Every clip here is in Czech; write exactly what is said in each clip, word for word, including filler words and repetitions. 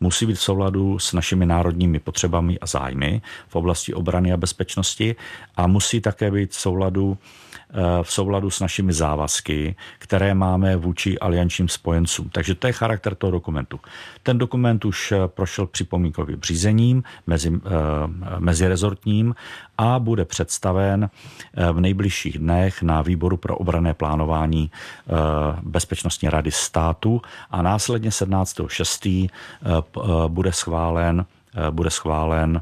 musí být v souladu s našimi národními potřebami a zájmy v oblasti obrany a bezpečnosti a musí také být v souladu v souladu s našimi závazky, které máme vůči aliančním spojencům. Takže to je charakter toho dokumentu. Ten dokument už prošel připomínkovým řízením mezi, mezirezortním a bude představen v nejbližších dnech na výboru pro obranné plánování Bezpečnostní rady státu a následně sedmnáctého šestého bude schválen bude schválen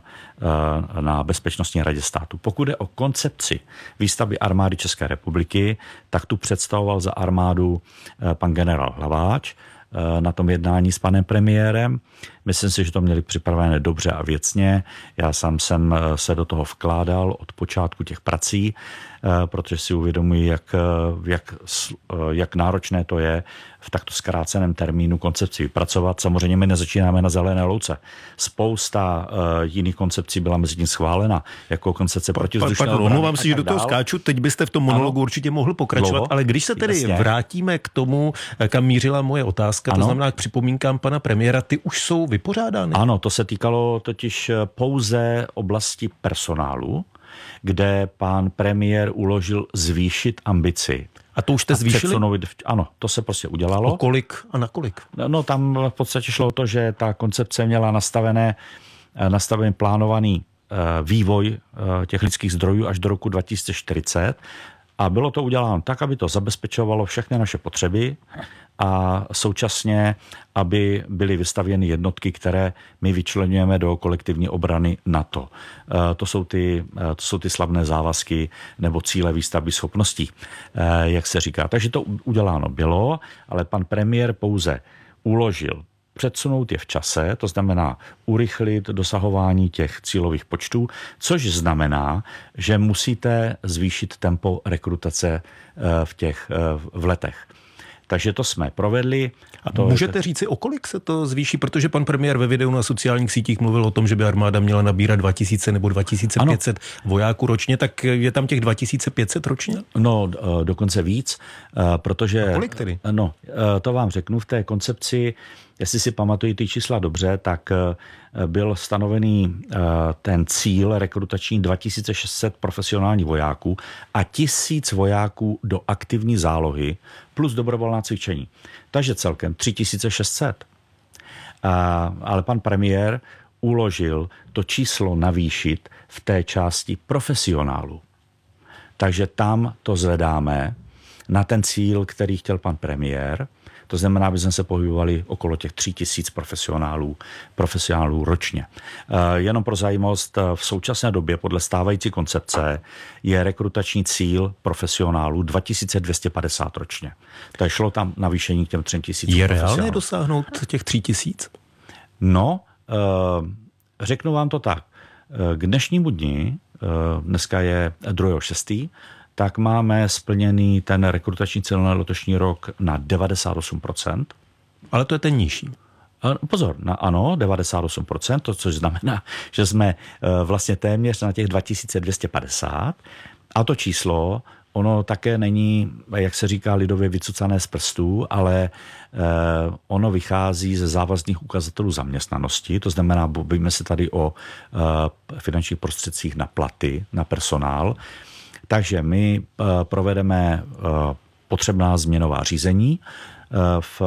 na Bezpečnostní radě státu. Pokud je o koncepci výstavby armády České republiky, tak tu představoval za armádu pan generál Hlaváč na tom jednání s panem premiérem. Myslím si, že to měli připravené dobře a věcně. Já sám jsem se do toho vkládal od počátku těch prací, protože si uvědomuji, jak, jak, jak náročné to je v takto zkráceném termínu koncepci vypracovat. Samozřejmě my nezačínáme na zelené louce. Spousta jiných koncepcí byla mezi tím schválena, jako koncepce protivzdušného obrany. Omlouvám si, že do toho skáču, teď byste v tom monologu ano, určitě mohl pokračovat, dlouho, ale když se tedy jasně. vrátíme k tomu, kam mířila moje otázka, ano. to znamená k připomínkám pana premiéra, ty už jsou vypořádány? Ano, to se týkalo totiž pouze oblasti personálu, kde pan premiér uložil zvýšit ambici. A to už jste zvýšili? Předsunout, ano, to se prostě udělalo. O kolik a na kolik? No tam v podstatě šlo o to, že ta koncepce měla nastavené, nastavený plánovaný vývoj těch lidských zdrojů až do roku dva tisíce čtyřicet a bylo to uděláno tak, aby to zabezpečovalo všechny naše potřeby a současně, aby byly vystavěny jednotky, které my vyčleňujeme do kolektivní obrany NATO. To jsou ty, to jsou ty slavné závazky nebo cíle výstavby schopností, jak se říká. Takže to uděláno bylo, ale pan premiér pouze uložil předsunout je v čase, to znamená urychlit dosahování těch cílových počtů, což znamená, že musíte zvýšit tempo rekrutace v těch v letech. Takže to jsme provedli. A to můžete je... říci, o kolik se to zvýší? Protože pan premiér ve videu na sociálních sítích mluvil o tom, že by armáda měla nabírat dva tisíce nebo dva tisíce pět set ano. vojáků ročně, tak je tam těch dva tisíce pět set ročně? No, dokonce víc, protože... A kolik tedy? No, to vám řeknu, v té koncepci, jestli si pamatují ty čísla dobře, tak byl stanovený ten cíl rekrutační dva tisíce šest set profesionálních vojáků a tisíc vojáků do aktivní zálohy plus dobrovolná cvičení. Takže celkem tři tisíce šest set. A, ale pan premiér uložil to číslo navýšit v té části profesionálů. Takže tam to zvedáme na ten cíl, který chtěl pan premiér. To znamená, aby jsme se pohybovali okolo těch tři tisíc profesionálů, profesionálů ročně. Jenom pro zajímavost, v současné době podle stávající koncepce je rekrutační cíl profesionálů dva tisíce dvě stě padesát ročně. Takže šlo tam navýšení k těm třem tisícům. Je reálné dosáhnout těch tří tisíc? No, řeknu vám to tak. K dnešnímu dni, dneska je druhého šestého tak máme splněný ten rekrutační cíl na letošní rok na devadesát osm procent. Ale to je ten nižší. Pozor, na, ano, devadesát osm procent, to, což znamená, že jsme vlastně téměř na těch dva tisíce dvě stě padesát. A to číslo, ono také není, jak se říká lidově, vycucané z prstů, ale ono vychází ze závazných ukazatelů zaměstnanosti. To znamená, bavíme se tady o finančních prostředcích na platy, na personál. Takže my provedeme potřebná změnová řízení v,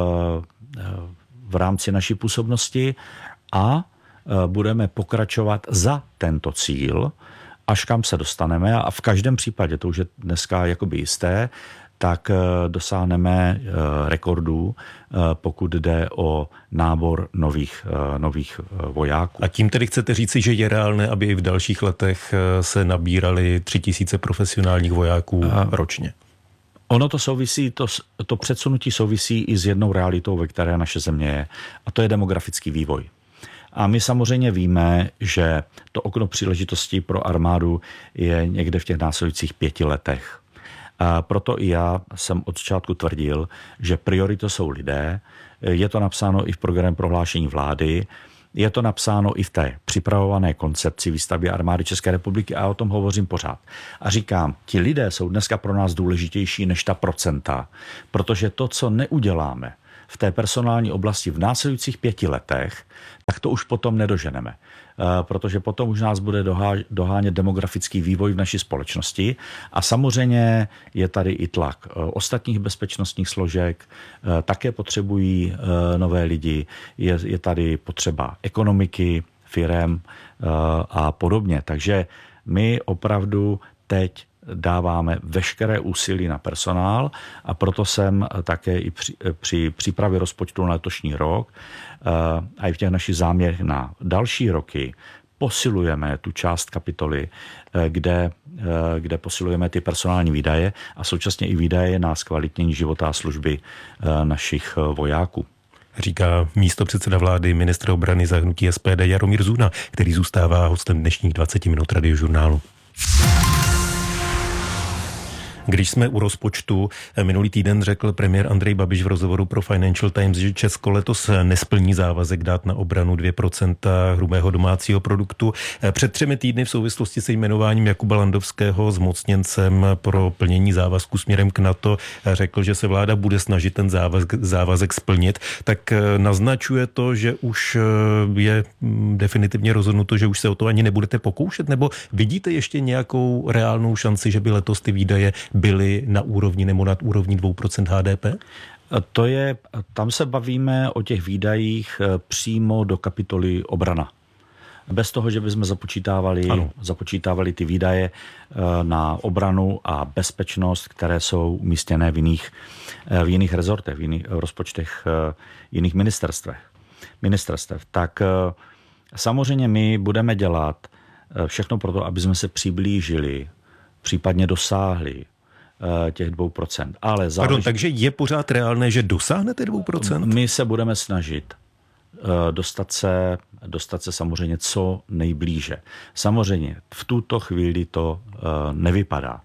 v rámci naší působnosti a budeme pokračovat za tento cíl, až kam se dostaneme a v každém případě, to už je dneska jakoby jisté, tak dosáhneme rekordů, pokud jde o nábor nových, nových vojáků. A tím tedy chcete říci, že je reálné, aby i v dalších letech se nabírali tři tisíce profesionálních vojáků a ročně? Ono to souvisí, to, to předsunutí souvisí i s jednou realitou, ve které naše země je, a to je demografický vývoj. A my samozřejmě víme, že to okno příležitostí pro armádu je někde v těch následujících pěti letech. A proto i já jsem od začátku tvrdil, že prioritou jsou lidé. Je to napsáno i v programu prohlášení vlády, je to napsáno i v té připravované koncepci výstavby armády České republiky a o tom hovořím pořád. A říkám, ti lidé jsou dneska pro nás důležitější než ta procenta, protože to, co neuděláme v té personální oblasti v následujících pěti letech, tak to už potom nedoženeme. Protože potom už nás bude dohánět demografický vývoj v naší společnosti a samozřejmě je tady i tlak ostatních bezpečnostních složek, také potřebují nové lidi, je, je tady potřeba ekonomiky, firem a podobně. Takže my opravdu teď dáváme veškeré úsilí na personál a proto jsem také i při, při přípravě rozpočtu na letošní rok a i v těch našich záměrech na další roky posilujeme tu část kapitoly, kde, kde posilujeme ty personální výdaje a současně i výdaje na zkvalitnění života a služby našich vojáků. Říká místopředseda vlády, ministr obrany za hnutí S P D Jaromír Zuna, který zůstává hostem dnešních dvacet minut Radiožurnálu. Když jsme u rozpočtu, minulý týden řekl premiér Andrej Babiš v rozhovoru pro Financial Times, že Česko letos nesplní závazek dát na obranu dvě procenta hrubého domácího produktu. Před třemi týdny v souvislosti se jmenováním Jakuba Landovského zmocněncem pro plnění závazku směrem k NATO řekl, že se vláda bude snažit ten závazek, závazek splnit. Tak naznačuje to, že už je definitivně rozhodnuto, že už se o to ani nebudete pokoušet? Nebo vidíte ještě nějakou reálnou šanci, že by letos ty výdaje byly na úrovni nebo nad úrovní dvě procenta H D P? To je, tam se bavíme o těch výdajích přímo do kapitoly obrana. Bez toho, že bychom započítávali, započítávali ty výdaje na obranu a bezpečnost, které jsou umístěné v jiných, v jiných rezortech, v jiných rozpočtech jiných ministerstvech. ministerstev. Tak samozřejmě my budeme dělat všechno pro to, aby jsme se přiblížili, případně dosáhli těch dvou procent. Ale záleží... Pardon, takže je pořád reálné, že dosáhnete dvou procent? My se budeme snažit dostat se, dostat se samozřejmě co nejblíže. Samozřejmě v tuto chvíli to nevypadá.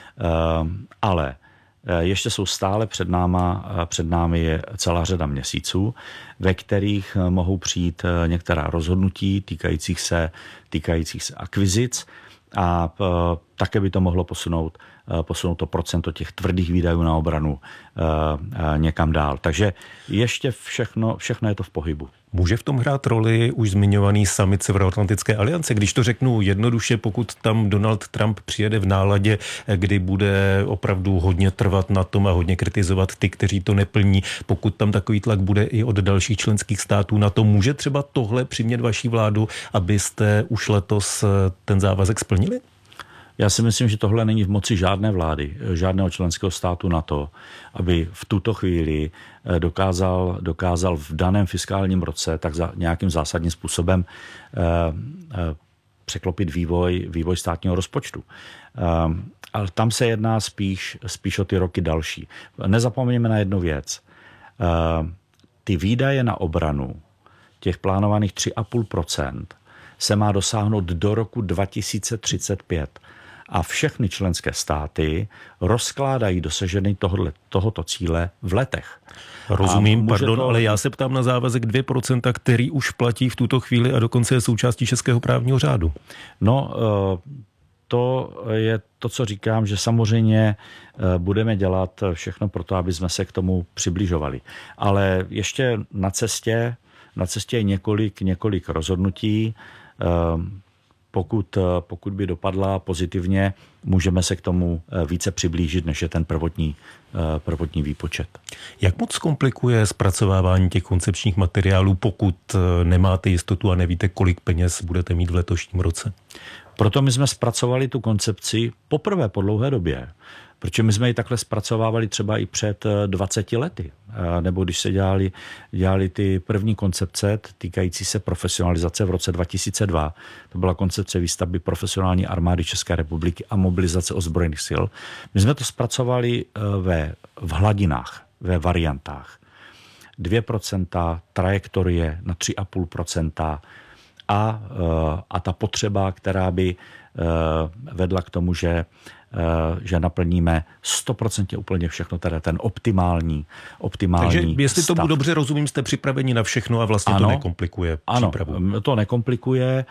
Ale ještě jsou stále před náma, před námi je celá řada měsíců, ve kterých mohou přijít některá rozhodnutí týkajících se, týkajících se akvizic a také by to mohlo posunout, posunout to procento těch tvrdých výdajů na obranu někam dál. Takže ještě všechno, všechno je to v pohybu. Může v tom hrát roli už zmiňovaný summit Severoatlantické aliance? Když to řeknu jednoduše, pokud tam Donald Trump přijede v náladě, kdy bude opravdu hodně trvat na tom a hodně kritizovat ty, kteří to neplní, pokud tam takový tlak bude i od dalších členských států na to, může třeba tohle přimět vaší vládu, abyste už letos ten závazek splnili? Já si myslím, že tohle není v moci žádné vlády, žádného členského státu na to, aby v tuto chvíli dokázal, dokázal v daném fiskálním roce tak za nějakým zásadním způsobem eh, eh, překlopit vývoj, vývoj státního rozpočtu. Eh, ale tam se jedná spíš, spíš o ty roky další. Nezapomeňme na jednu věc. Eh, ty výdaje na obranu, těch plánovaných tři a půl procenta, se má dosáhnout do roku dva tisíce třicet pět. A všechny členské státy rozkládají dosažení tohoto, tohoto cíle v letech. Rozumím, pardon, to... ale já se ptám na závazek dvě procenta, který už platí v tuto chvíli a dokonce je součástí českého právního řádu. No, to je to, co říkám, že samozřejmě budeme dělat všechno pro to, aby jsme se k tomu přibližovali. Ale ještě na cestě, na cestě je několik, několik rozhodnutí. Pokud, pokud by dopadla pozitivně, můžeme se k tomu více přiblížit, než je ten prvotní, prvotní výpočet. Jak moc komplikuje zpracovávání těch koncepčních materiálů, pokud nemáte jistotu a nevíte, kolik peněz budete mít v letošním roce? Proto my jsme zpracovali tu koncepci poprvé po dlouhé době, protože my jsme ji takhle zpracovávali třeba i před dvaceti lety, nebo když se dělali, dělali ty první koncepce týkající se profesionalizace v roce dva tisíce dva. To byla koncepce výstavby profesionální armády České republiky a mobilizace ozbrojených sil. My jsme to zpracovali ve, v hladinách, ve variantách. dvě procenta, trajektorie na tři a půl procenta a, a ta potřeba, která by vedla k tomu, že že naplníme sto procent úplně všechno, teda ten optimální, optimální Takže jestli stav. tomu dobře rozumím, jste připraveni na všechno a vlastně ano, to nekomplikuje ano, přípravu. To nekomplikuje,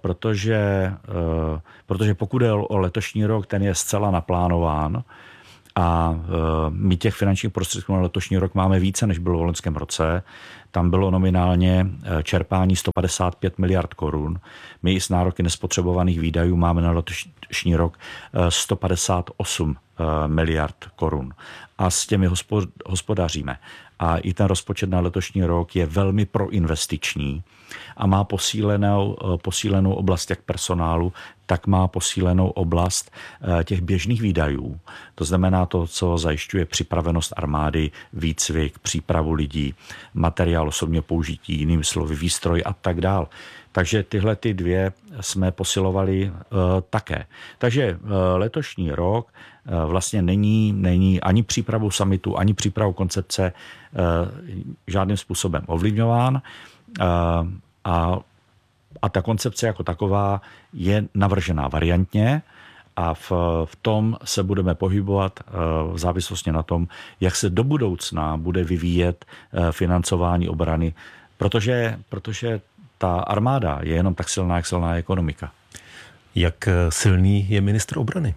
protože, protože pokud je o letošní rok, ten je zcela naplánován A my těch finančních prostředků na letošní rok máme více, než bylo v loňském roce. Tam bylo nominálně čerpání sto padesát pět miliard korun. My i s nároky nespotřebovaných výdajů máme na letošní rok sto padesát osm miliard korun. A s těmi hospodaříme. A i ten rozpočet na letošní rok je velmi proinvestiční a má posílenou, posílenou oblast jak personálu, tak má posílenou oblast těch běžných výdajů. To znamená to, co zajišťuje připravenost armády, výcvik, přípravu lidí, materiál osobního použití, jinými slovy výstroj a tak dál. Takže tyhle ty dvě jsme posilovali uh, také. Takže uh, letošní rok uh, vlastně není, není ani přípravou summitu, ani přípravou koncepce uh, žádným způsobem ovlivňován. Uh, a, a ta koncepce jako taková je navržená variantně a v, v tom se budeme pohybovat uh, v závislosti na tom, jak se do budoucna bude vyvíjet uh, financování obrany, protože, protože ta armáda je jenom tak silná, jak silná je ekonomika. Jak silný je ministr obrany?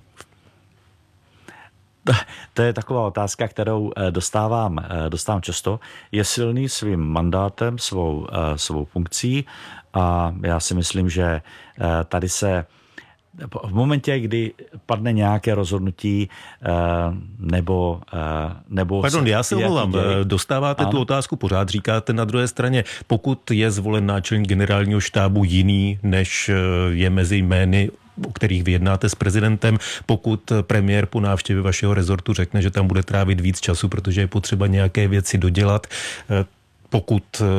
To je taková otázka, kterou dostávám, dostávám často. Je silný svým mandátem, svou, svou funkcí a já si myslím, že tady se v momentě, kdy padne nějaké rozhodnutí nebo... nebo Pardon, já se omlouvám, dostáváte ano. tu otázku pořád, říkáte na druhé straně, pokud je zvolen náčelník generálního štábu jiný, než je mezi jmény, o kterých vyjednáte s prezidentem, pokud premiér po návštěvě vašeho rezortu řekne, že tam bude trávit víc času, protože je potřeba nějaké věci dodělat, pokud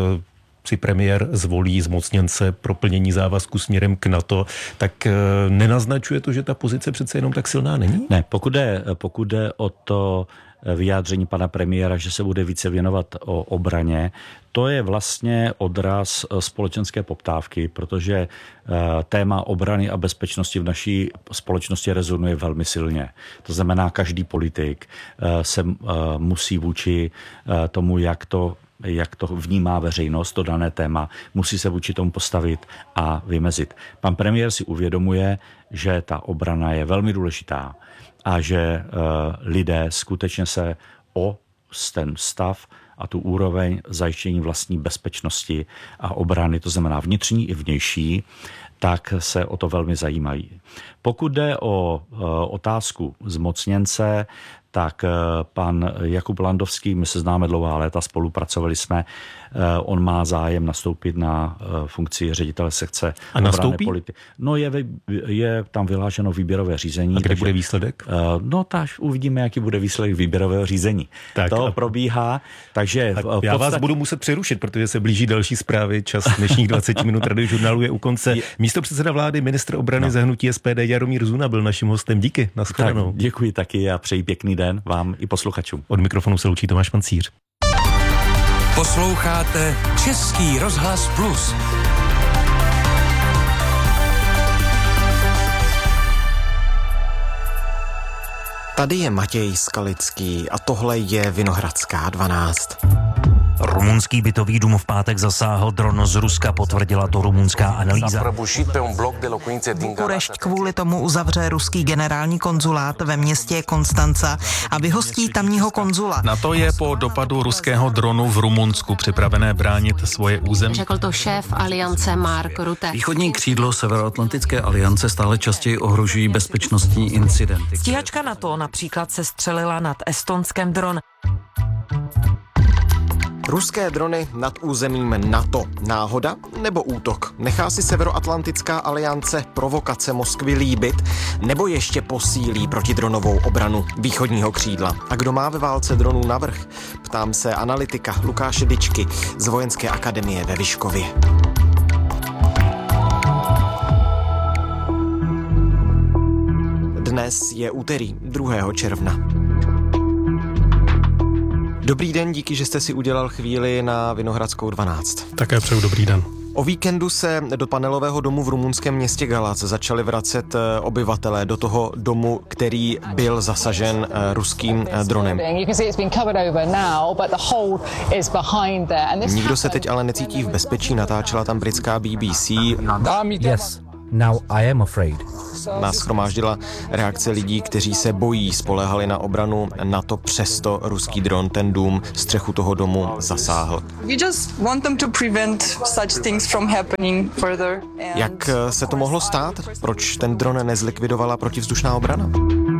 si premiér zvolí zmocněnce pro plnění závazku směrem k NATO, tak nenaznačuje to, že ta pozice přece jenom tak silná není? Ne, pokud jde, pokud jde o to vyjádření pana premiéra, že se bude více věnovat o obraně, to je vlastně odraz společenské poptávky, protože téma obrany a bezpečnosti v naší společnosti rezonuje velmi silně. To znamená, každý politik se musí vůči tomu, jak to jak to vnímá veřejnost, to dané téma, musí se vůči tomu postavit a vymezit. Pan premiér si uvědomuje, že ta obrana je velmi důležitá a že uh, lidé skutečně se o ten stav a tu úroveň zajištění vlastní bezpečnosti a obrany, to znamená vnitřní i vnější, tak se o to velmi zajímají. Pokud jde o uh, otázku zmocněnce, tak pan Jakub Landovský, my se známe dlouhá léta, spolupracovali jsme, on má zájem nastoupit na funkci ředitele sekce obranné politiky. No je, je tam vyhlášeno výběrové řízení. A kde takže, bude výsledek? No tak uvidíme, jaký bude výsledek výběrového řízení. Tak, to a... probíhá, takže... Tak já podstatě... vás budu muset přerušit, protože se blíží další zprávy, čas dnešních dvacet minut Radiožurnálu je u konce. Místopředseda vlády, ministr obrany no. za hnutí S P D Jaromír Zuna byl naším hostem. Díky, nashledanou. Děkuji taky a přeji pěkný den vám i posluchačům. Od mikrofonu se loučí Tomáš Pancíř. Posloucháte Český rozhlas Plus. Tady je Matěj Skalický a tohle je Vinohradská dvanáct. Rumunský bytový dům v pátek zasáhl dron z Ruska, potvrdila to rumunská analýza. Bukurešť kvůli tomu uzavře ruský generální konzulát ve městě Konstanca a vyhostí tamního konzula. Na to je po dopadu ruského dronu v Rumunsku připravené bránit svoje území. Řekl to šéf aliance Mark Rutte. Východní křídlo Severoatlantické aliance stále častěji ohrožují bezpečnostní incidenty. Stíhačka NATO například se střelila nad Estonskem dron. Ruské drony nad územím NATO. Náhoda nebo útok? Nechá si Severoatlantická aliance provokace Moskvy líbit? Nebo ještě posílí protidronovou obranu východního křídla? A kdo má ve válce dronů navrch? Ptám se analytika Lukáše Dyčky z Vojenské akademie ve Vyškově. Dnes je úterý druhého června. Dobrý den, díky, že jste si udělal chvíli na Vinohradskou dvanáct. Také přeju dobrý den. O víkendu se do panelového domu v rumunském městě Galac začali vracet obyvatelé do toho domu, který byl zasažen ruským dronem. Nikdo se teď ale necítí v bezpečí, natáčela tam britská B B C. Yes. Now I am afraid. Nás shromáždila reakce lidí, kteří se bojí, spoléhali na obranu NATO, přesto ruský dron ten dům, střechu toho domu zasáhl. Jak se to mohlo stát? Proč ten dron nezlikvidovala protivzdušná obrana?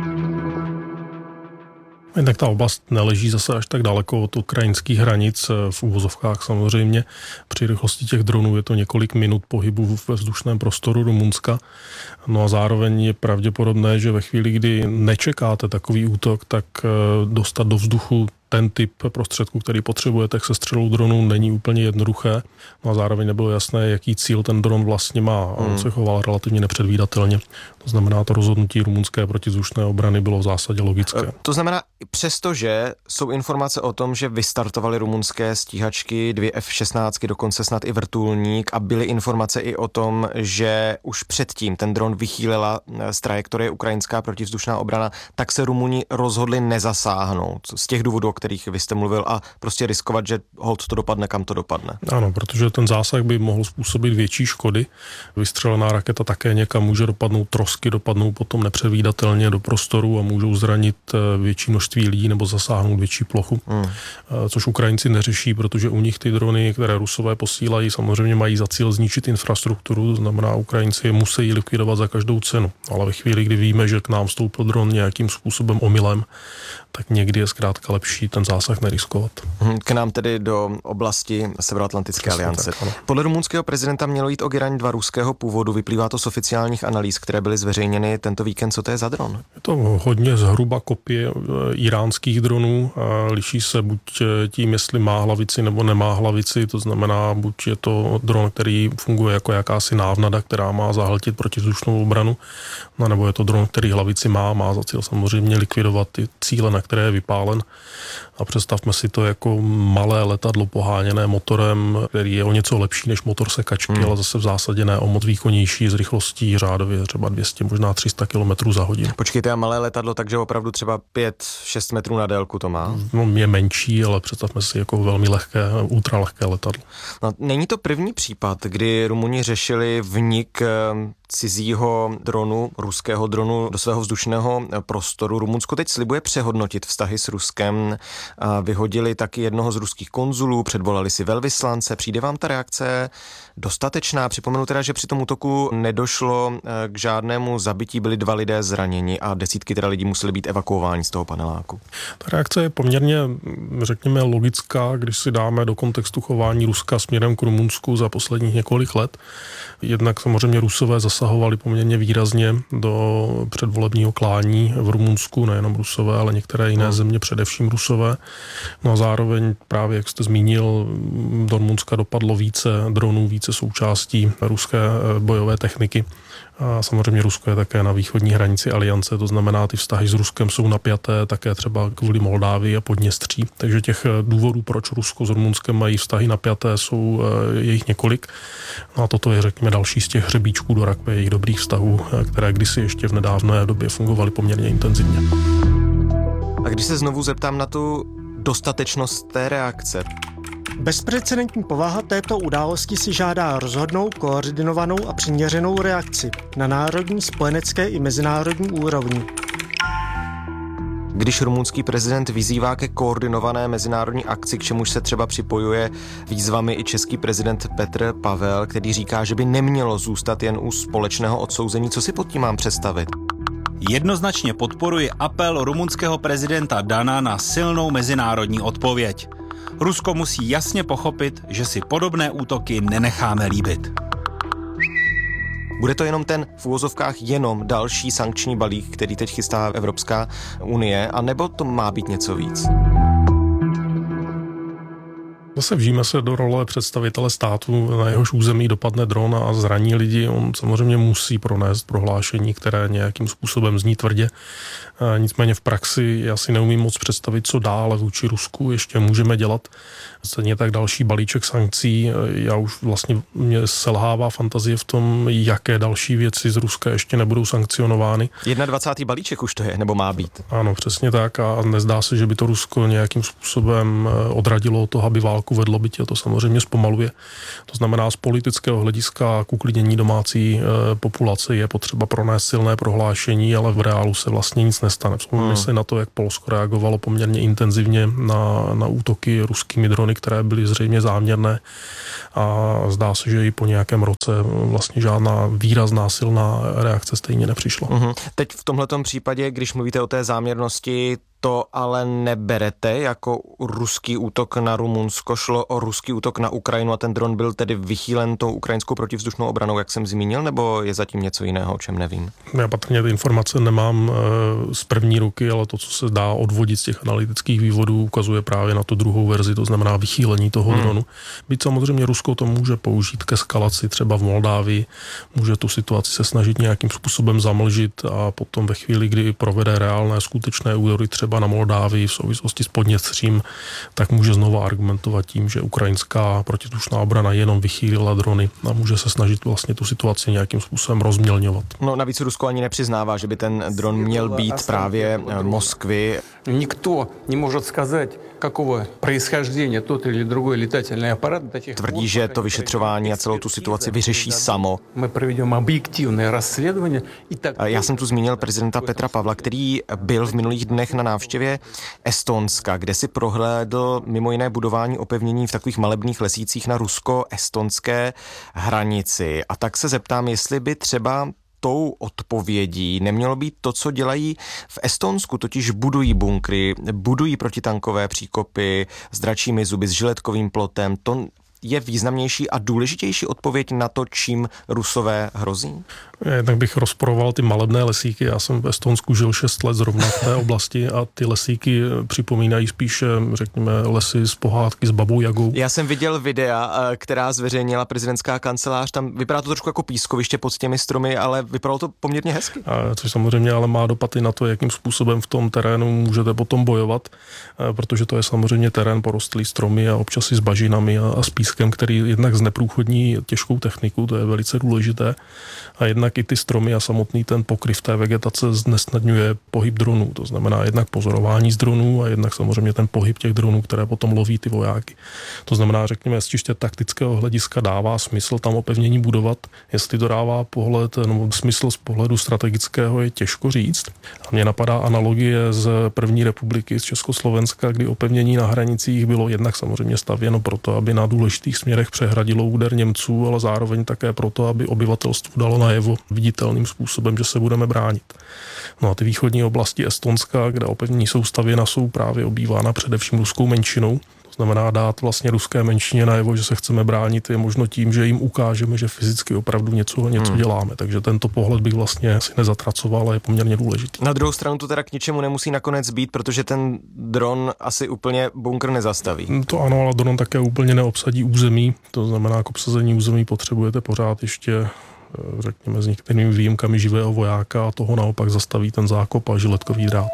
Tak ta oblast neleží zase až tak daleko od ukrajinských hranic, v úvozovkách samozřejmě. Při rychlosti těch dronů je to několik minut pohybu ve vzdušném prostoru Rumunska. No a zároveň je pravděpodobné, že ve chvíli, kdy nečekáte takový útok, tak dostat do vzduchu ten typ prostředku, který potřebujete k sestřelu dronu, není úplně jednoduché. No a zároveň nebylo jasné, jaký cíl ten dron vlastně má. A on se choval relativně nepředvídatelně. To znamená, to rozhodnutí rumunské protivzdušné obrany bylo v zásadě logické. To znamená, přestože jsou informace o tom, že vystartovaly rumunské stíhačky, dvě F šestnáct, dokonce snad i vrtulník, a byly informace i o tom, že už předtím ten dron vychýlila z trajektorie ukrajinská protivzdušná obrana, tak se Rumuni rozhodli nezasáhnout z těch důvodů, o kterých vy jste mluvil, a prostě riskovat, že holt to dopadne, kam to dopadne. Ano, protože ten zásah by mohl způsobit větší škody. Vystřelená raketa také někam může dopadnout, trosky dopadnou potom nepředvídatelně do prostoru a můžou zranit větší množství lidí nebo zasáhnout větší plochu. Hmm. Což Ukrajinci neřeší, protože u nich ty drony, které Rusové posílají, samozřejmě mají za cíl zničit infrastrukturu, to znamená, Ukrajinci je musí likvidovat za každou cenu. Ale ve chvíli, kdy víme, že k nám vstoupil dron nějakým způsobem omylem, tak někdy je zkrátka lepší ten zásah neriskovat. K nám tedy do oblasti Severoatlantické Přesně aliance. Tak, Podle rumunského prezidenta mělo jít o Geraň dva ruského původu, vyplývá to z oficiálních analýz, které byly zveřejněny tento víkend. Co to je za dron? Je to hodně zhruba kopie iránských dronů. Liší se buď tím, jestli má hlavici nebo nemá hlavici, to znamená, buď je to dron, který funguje jako jakási návnada, která má zahltit protivzdušnou obranu, no, nebo je to dron, který hlavici má, má za cíl samozřejmě likvidovat ty cíle, na které je vypálen. A představme si to jako malé letadlo poháněné motorem, který je o něco lepší než motor sekačky, hmm. ale zase v zásadě ne o moc výkonnější, s rychlostí řádově třeba dvě stě, možná tři sta kilometrů za hodinu. Počkejte, a malé letadlo, takže opravdu třeba pět šest metrů na délku to má? No, je menší, ale představme si jako velmi lehké, ultralehké letadlo. No, není to první případ, kdy Rumuni řešili vnik cizího dronu, ruského dronu do svého vzdušného prostoru. Rumunsko teď slibuje přehodnotit vztahy s Ruskem. Vyhodili taky jednoho z ruských konzulů, předvolali si velvyslance. Přijde vám ta reakce dostatečná? Připomenu teda, že při tom útoku nedošlo k žádnému zabití, byli dva lidé zraněni a desítky teda lidí museli být evakuováni z toho paneláku. Ta reakce je poměrně, řekněme, logická, když si dáme do kontextu chování Ruska směrem k Rumunsku za posledních několik let. Jednak samozřejmě Rusové zasahovali poměrně výrazně do předvolebního klání v Rumunsku, nejenom Rusové, ale některé jiné země, především Rusové. No a zároveň právě, jak jste zmínil, do Rumunska dopadlo více dronů, více součástí ruské bojové techniky. A samozřejmě Rusko je také na východní hranici aliance, to znamená, ty vztahy s Ruskem jsou napjaté také třeba kvůli Moldávii a Podněstří. Takže těch důvodů, proč Rusko s Rumunskem mají vztahy napjaté, jsou je jich několik. No a toto je, řekněme, další z těch hřebíčků do rakve jejich dobrých vztahů, které kdysi ještě v nedávné době fungovaly poměrně intenzivně. A když se znovu zeptám na tu dostatečnost té reakce. Bezprecedentní povaha této události si žádá rozhodnou, koordinovanou a přiměřenou reakci na národní, spojenecké i mezinárodní úrovni. Když rumunský prezident vyzývá ke koordinované mezinárodní akci, k čemuž se třeba připojuje výzvami i český prezident Petr Pavel, který říká, že by nemělo zůstat jen u společného odsouzení, co si pod tím mám představit? Jednoznačně podporuji apel rumunského prezidenta Dana na silnou mezinárodní odpověď. Rusko musí jasně pochopit, že si podobné útoky nenecháme líbit. Bude to jenom ten v uvozovkách jenom další sankční balík, který teď chystá Evropská unie, anebo to má být něco víc? Zase vžijeme se do role představitele státu, na jehož území dopadne dron a zraní lidi. On samozřejmě musí pronést prohlášení, které nějakým způsobem zní tvrdě. Nicméně v praxi já si neumím moc představit, co dále vůči Rusku ještě můžeme dělat. Stejně tak další balíček sankcí. Já už vlastně mě selhává fantazie v tom, jaké další věci z Ruska ještě nebudou sankcionovány. dvacátý balíček už to je, nebo má být? Ano, přesně tak a nezdá se, že by to Rusko nějakým způsobem odradilo od toho, aby válku vedlo, byť to samozřejmě zpomaluje. To znamená, z politického hlediska k uklidnění domácí populace je potřeba pronést silné prohlášení, ale v reálu se vlastně nic nestane. Vzpomínáme hmm. si na to, jak Polsko reagovalo poměrně intenzivně na, na útoky ruskými drony, které byly zřejmě záměrné a zdá se, že i po nějakém roce vlastně žádná výrazná silná reakce stejně nepřišla. Hmm. Teď v tomhletom případě, když mluvíte o té záměrnosti, to ale neberete jako ruský útok na Rumunsko, šlo o ruský útok na Ukrajinu a ten dron byl tedy vychýlen tou ukrajinskou protivzdušnou obranou, jak jsem zmínil, nebo je zatím něco jiného, o čem nevím? Já patrně ty informace nemám z první ruky, ale to, co se dá odvodit z těch analytických vývodů, ukazuje právě na tu druhou verzi, to znamená vychýlení toho hmm. dronu. Byť samozřejmě Rusko to může použít ke eskalaci třeba v Moldávii, může tu situaci se snažit nějakým způsobem zamlžit a potom ve chvíli, kdy provede reálné skutečné údery třeba na Moldávii v souvislosti s Podněstřím, tak může znovu argumentovat tím, že ukrajinská protivzdušná obrana jenom vychýlila drony a může se snažit vlastně tu situaci nějakým způsobem rozmělňovat. No navíc Rusko ani nepřiznává, že by ten dron měl být právě Moskvy. Nikdo nemůže сказать, какого происхождения тот или другой летательный аппарат. Tvrdí, že to vyšetřování a celou tu situaci vyřeší samo. My provedeme objektivní rozsledování. Já jsem tu zmínil prezidenta Petra Pavla, který byl v minulých dnech na návštěvě Estonska, kde si prohlédl mimo jiné budování opevnění v takových malebných lesících na rusko-estonské hranici. A tak se zeptám, jestli by třeba tou odpovědí nemělo být to, co dělají v Estonsku, totiž budují bunkry, budují protitankové příkopy s dračími zuby, s žiletkovým plotem. To je významnější a důležitější odpověď na to, čím Rusové hrozí? Tak bych rozporoval ty malebné lesíky. Já jsem v Estonsku žil šest let zrovna v té oblasti a ty lesíky připomínají spíše, řekněme, lesy z pohádky s Babou Jagou. Já jsem viděl videa, která zveřejnila prezidentská kancelář. Tam vypadá to trošku jako pískoviště pod těmi stromy, ale vypadalo to poměrně hezky. A což samozřejmě ale má dopad i na to, jakým způsobem v tom terénu můžete potom bojovat, protože to je samozřejmě terén porostlý stromy a občas i s bažinami a, a s pískem, který jednak zneprůchodní těžkou techniku, to je velice důležité. A jednak i ty stromy a samotný ten pokryv té vegetace znesnadňuje pohyb dronů. To znamená jednak pozorování z dronů a jednak samozřejmě ten pohyb těch dronů, které potom loví ty vojáky. To znamená, řekněme, z čistě taktického hlediska dává smysl tam opevnění budovat. Jestli to dává pohled, no, smysl z pohledu strategického je těžko říct. A mně napadá analogie z první republiky, z Československa, kdy opevnění na hranicích bylo jednak samozřejmě stavěno proto, aby na důležitých směrech přehradilo úder Němců, ale zároveň také proto, aby obyvatelstvu dalo najevo viditelným způsobem, že se budeme bránit. No a ty východní oblasti Estonska, kde opevnění jsou stavěna, jsou právě obývána především ruskou menšinou. To znamená dát vlastně ruské menšině najevo, že se chceme bránit, je možno tím, že jim ukážeme, že fyzicky opravdu něco, něco hmm. děláme. Takže tento pohled bych vlastně si nezatracoval a je poměrně důležitý. Na druhou stranu to teda k ničemu nemusí nakonec být, protože ten dron asi úplně bunkr nezastaví. To ano, ale dron také úplně neobsadí území. To znamená, k obsazení území potřebujete pořád ještě, řekněme, s některými výjimkami živého vojáka a toho naopak zastaví ten zákop a žiletkový drát.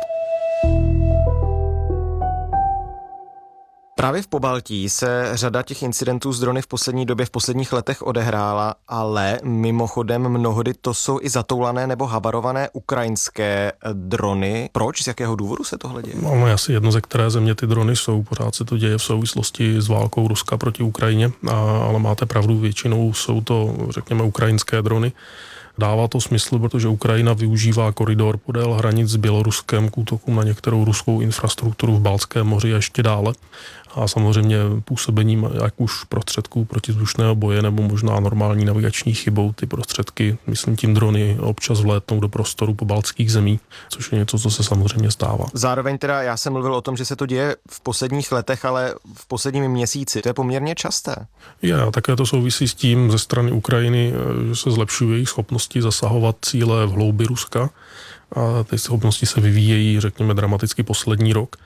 Právě v Pobaltí se řada těch incidentů s drony v poslední době, v posledních letech odehrála, ale mimochodem mnohdy to jsou i zatoulané nebo havarované ukrajinské drony. Proč? Z jakého důvodu se tohle děje? No, asi jedno, ze které země ty drony jsou. Pořád se to děje v souvislosti s válkou Ruska proti Ukrajině, ale máte pravdu, většinou jsou to, řekněme, ukrajinské drony. Dává to smysl, protože Ukrajina využívá koridor podél hranic s Běloruskem k útokům na některou ruskou infrastrukturu v Baltském moři a ještě dále. A samozřejmě působením jak už prostředků protivzdušného boje nebo možná normální navigační chybou ty prostředky, myslím tím drony, občas vlétnou do prostoru pobaltských zemí, což je něco, co se samozřejmě stává. Zároveň teda já jsem mluvil o tom, že se to děje v posledních letech, ale v posledním měsíci. To je poměrně časté. Je, a také to souvisí s tím ze strany Ukrajiny, že se zlepšují jejich schopnosti zasahovat cíle v hloubi Ruska. A ty schopnosti se vyvíjejí, řekněme, dramaticky poslední rok.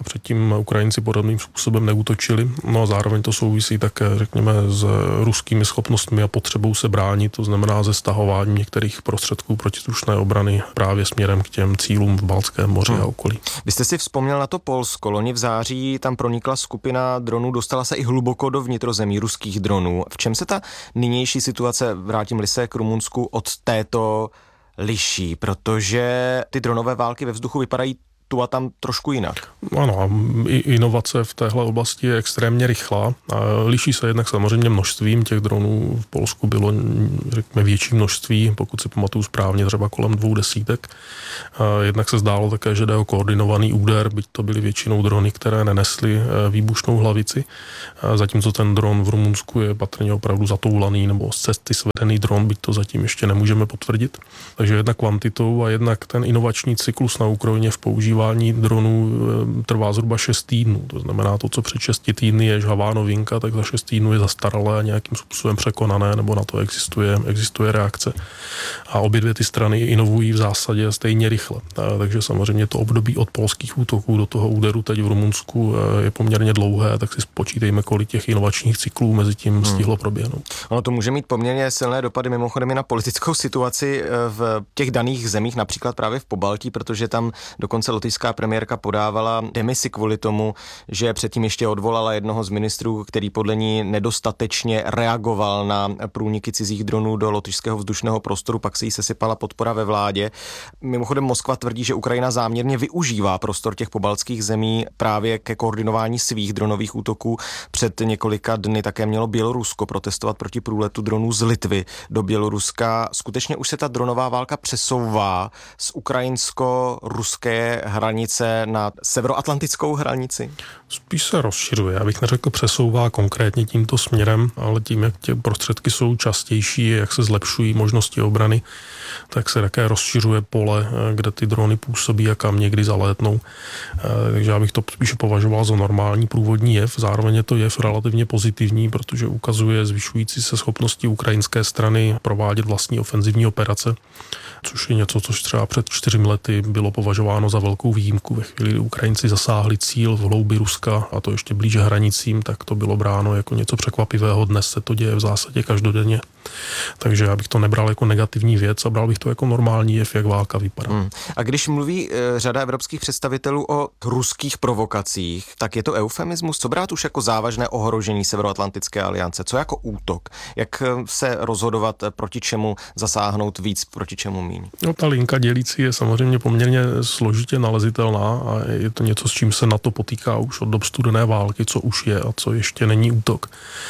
a předtím Ukrajinci podobným způsobem neútočili. No a zároveň to souvisí také, řekněme, s ruskými schopnostmi a potřebou se bránit, to znamená ze stahování některých prostředků protizdušné obrany právě směrem k těm cílům v Baltském moři hmm. a okolí. Vy jste si vzpomněl na to Polsko. Loni v září tam pronikla skupina dronů, dostala se i hluboko do vnitrozemí ruských dronů. V čem se ta nynější situace, vrátím-li se k Rumunsku, od této liší? Protože ty dronové války ve vzduchu vypadají tu a tam trošku jinak. Ano, inovace v téhle oblasti je extrémně rychlá. Liší se jednak samozřejmě množstvím, těch dronů v Polsku bylo, řekněme, větší množství, pokud si pamatuju správně, třeba kolem dvou desítek. Jednak se zdálo také, že jde o koordinovaný úder, byť to byly většinou drony, které nenesly výbušnou hlavici. Zatímco ten dron v Rumunsku je patrně opravdu zatoulaný nebo z cesty svedený dron, byť to zatím ještě nemůžeme potvrdit. Takže jednak kvantitou a jednak ten inovační cyklus na Ukrajině v používání dronů trvá zhruba šest týdnů. To znamená, to, co před šesti týdny je žhavá novinka, tak za šest týdnů je zastaralé a nějakým způsobem překonané, nebo na to existuje, existuje reakce. A obě dvě ty strany inovují v zásadě stejně rychle. Takže samozřejmě to období od polských útoků do toho úderu teď v Rumunsku je poměrně dlouhé, tak si spočítejme, kolik těch inovačních cyklů mezi tím stihlo proběhnout. Ono to může mít poměrně silné dopady mimochodem i na politickou situaci v těch daných zemích, například právě v Pobaltí, protože tam dokonce lotyšská premiérka podávala demisi kvůli tomu, že předtím ještě odvolala jednoho z ministrů, který podle ní nedostatečně reagoval na průniky cizích dronů do lotyšského vzdušného prostoru, pak se jí sesypala podpora ve vládě. Mimochodem Moskva tvrdí, že Ukrajina záměrně využívá prostor těch pobaltských zemí právě ke koordinování svých dronových útoků. Před několika dny také mělo Bělorusko protestovat proti průletu dronů z Litvy do Běloruska. Skutečně už se ta dronová válka přesouvá z ukrajinsko-ruské hranice na severoatlantickou hranici? Spíš se rozšiřuje. Já bych neřekl přesouvá konkrétně tímto směrem, ale tím, jak ty prostředky jsou častější, jak se zlepšují možnosti obrany, tak se také rozšiřuje pole, kde ty drony působí a kam někdy zalétnou. Takže já bych to spíše považoval za normální průvodní jev. Zároveň je to jev relativně pozitivní, protože ukazuje zvyšující se schopnosti ukrajinské strany provádět vlastní ofenzivní operace, což je něco, což třeba před čtyřmi lety bylo považováno za velkou výjimku. Ve chvíli, kdy Ukrajinci zasáhli cíl v hloubi Ruska, a to ještě blíže hranicím, tak to bylo bráno jako něco překvapivého. Dnes se to děje v zásadě každodenně. Takže já bych to nebral jako negativní věc a bral bych to jako normální jev, jak válka vypadá. Hmm. A když mluví e, řada evropských představitelů o ruských provokacích, tak je to eufemismus? Co brát už jako závažné ohrožení Severoatlantické aliance? Co jako útok? Jak se rozhodovat, proti čemu zasáhnout víc, proti čemu míň? No, ta linka dělící je samozřejmě poměrně složitě nalezitelná a je to něco, s čím se NATO potýká už od dob studené války, co už je a co ještě není útok.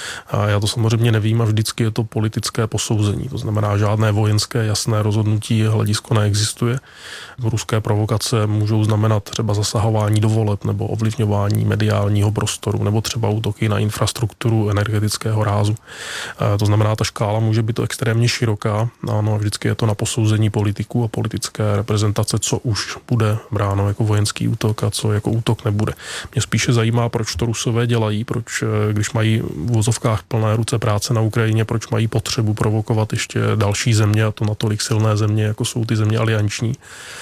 A já to samozřejmě nevím a vždycky je to politické posouzení. To znamená, žádné vojenské jasné rozhodnutí hledisko neexistuje. Ruské provokace můžou znamenat třeba zasahování do voleb nebo ovlivňování mediálního prostoru nebo třeba útoky na infrastrukturu energetického rázu. A to znamená, ta škála může být to extrémně široká. Ano, vždycky je to na posouzení politiků a politické reprezentace, co už bude bráno jako vojenský útok a co jako útok nebude. Mě spíše zajímá, proč to Rusové dělají, proč, když mají v vozovkách plné ruce práce na Ukrajině, proč mají potřebu provokovat ještě další země, a to natolik silné země, jako jsou ty země alianční.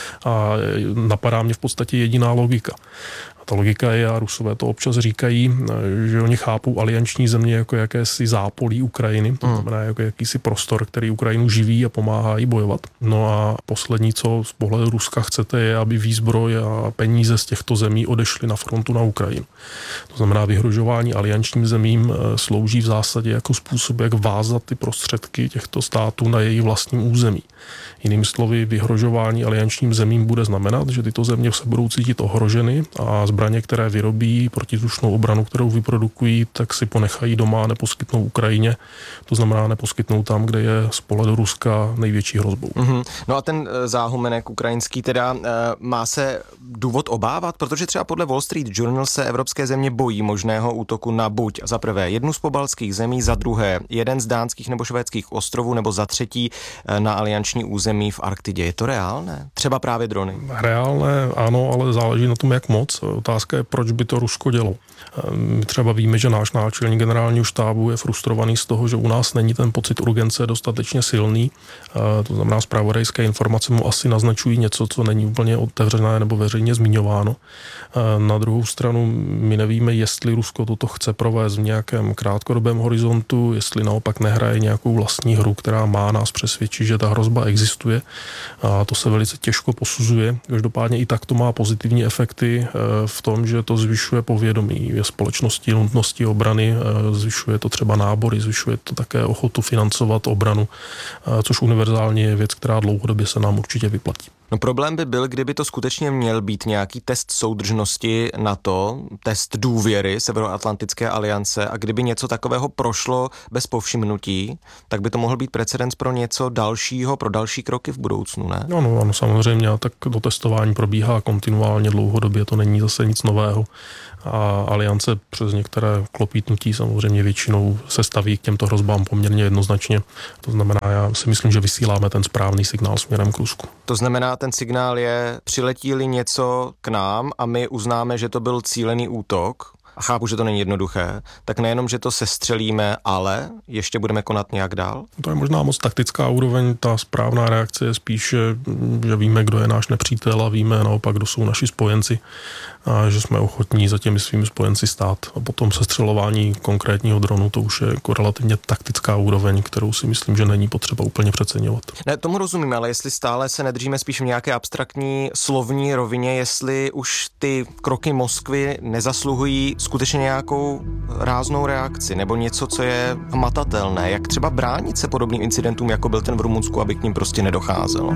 A napadá mě v podstatě jediná logika. Ta logika je, a Rusové to občas říkají, že oni chápou alianční země jako jakési zápolí Ukrajiny, to znamená jako jakýsi prostor, který Ukrajinu živí a pomáhá jí bojovat. No a poslední, co z pohledu Ruska chcete, je, aby výzbroj a peníze z těchto zemí odešly na frontu na Ukrajinu. To znamená, vyhrožování aliančním zemím slouží v zásadě jako způsob, jak vázat ty prostředky těchto států na jejich vlastním území. Jinými slovy, vyhrožování aliančním zemím bude znamenat, že tyto země se budou cítit ohroženy a zbraně, které vyrobí, protizdušnou obranu, kterou vyprodukují, tak si ponechají doma a neposkytnou Ukrajině. To znamená neposkytnou tam, kde je z pohledu Ruska největší hrozbou. Mm-hmm. No a ten záhumenek ukrajinský teda e, má se důvod obávat, protože třeba podle Wall Street Journal se evropské země bojí možného útoku na buď za prvé jednu z pobaltských zemí, za druhé jeden z dánských nebo švédských ostrovů, nebo za třetí e, na alianční území v Arktidě. Je to reálné? Třeba právě drony? Reálné, ano, ale záleží na tom, jak moc. Otázka je, proč by to Rusko dělo. My třeba víme, že náš náčelník generálního štábu je frustrovaný z toho, že u nás není ten pocit urgence dostatečně silný. To znamená, zpravodajské informace mu asi naznačují něco, co není úplně otevřené nebo veřejně zmiňováno. Na druhou stranu my nevíme, jestli Rusko toto chce provést v nějakém krátkodobém horizontu, jestli naopak nehraje nějakou vlastní hru, která má nás přesvědčit, že ta hrozba existuje. A to se velice těžko posuzuje. Každopádně i tak to má pozitivní efekty v tom, že to zvyšuje povědomí ve společnosti nutnosti obrany, zvyšuje to třeba nábory, zvyšuje to také ochotu financovat obranu, což univerzálně je věc, která dlouhodobě se nám určitě vyplatí. No problém by byl, kdyby to skutečně měl být nějaký test soudržnosti NATO, test důvěry Severoatlantické aliance a kdyby něco takového prošlo bez povšimnutí, tak by to mohl být precedens pro něco dalšího, pro další kroky v budoucnu, ne? No, no, ano, samozřejmě, tak to testování probíhá kontinuálně dlouhodobě, to není zase nic nového. A aliance přes některé klopítnutí samozřejmě většinou se staví k těmto hrozbám poměrně jednoznačně. To znamená, já si myslím, že vysíláme ten správný signál směrem k Rusku. To znamená, ten signál je, přiletí-li něco k nám a my uznáme, že to byl cílený útok, a chápu, že to není jednoduché, tak nejenom, že to sestřelíme, ale ještě budeme konat nějak dál? To je možná moc taktická úroveň, ta správná reakce je spíše, že víme, kdo je náš nepřítel a víme naopak, kdo jsou naši spojenci a že jsme ochotní za těmi svými spojenci stát. A potom sestřelování konkrétního dronu, to už je jako relativně taktická úroveň, kterou si myslím, že není potřeba úplně přeceňovat. Ne, tomu rozumím, ale jestli stále se nedržíme spíš v nějaké abstraktní slovní rovině, jestli už ty kroky Moskvy nezasluhují skutečně nějakou ráznou reakci nebo něco, co je hmatatelné, jak třeba bránit se podobným incidentům, jako byl ten v Rumunsku, aby k ním prostě nedocházelo.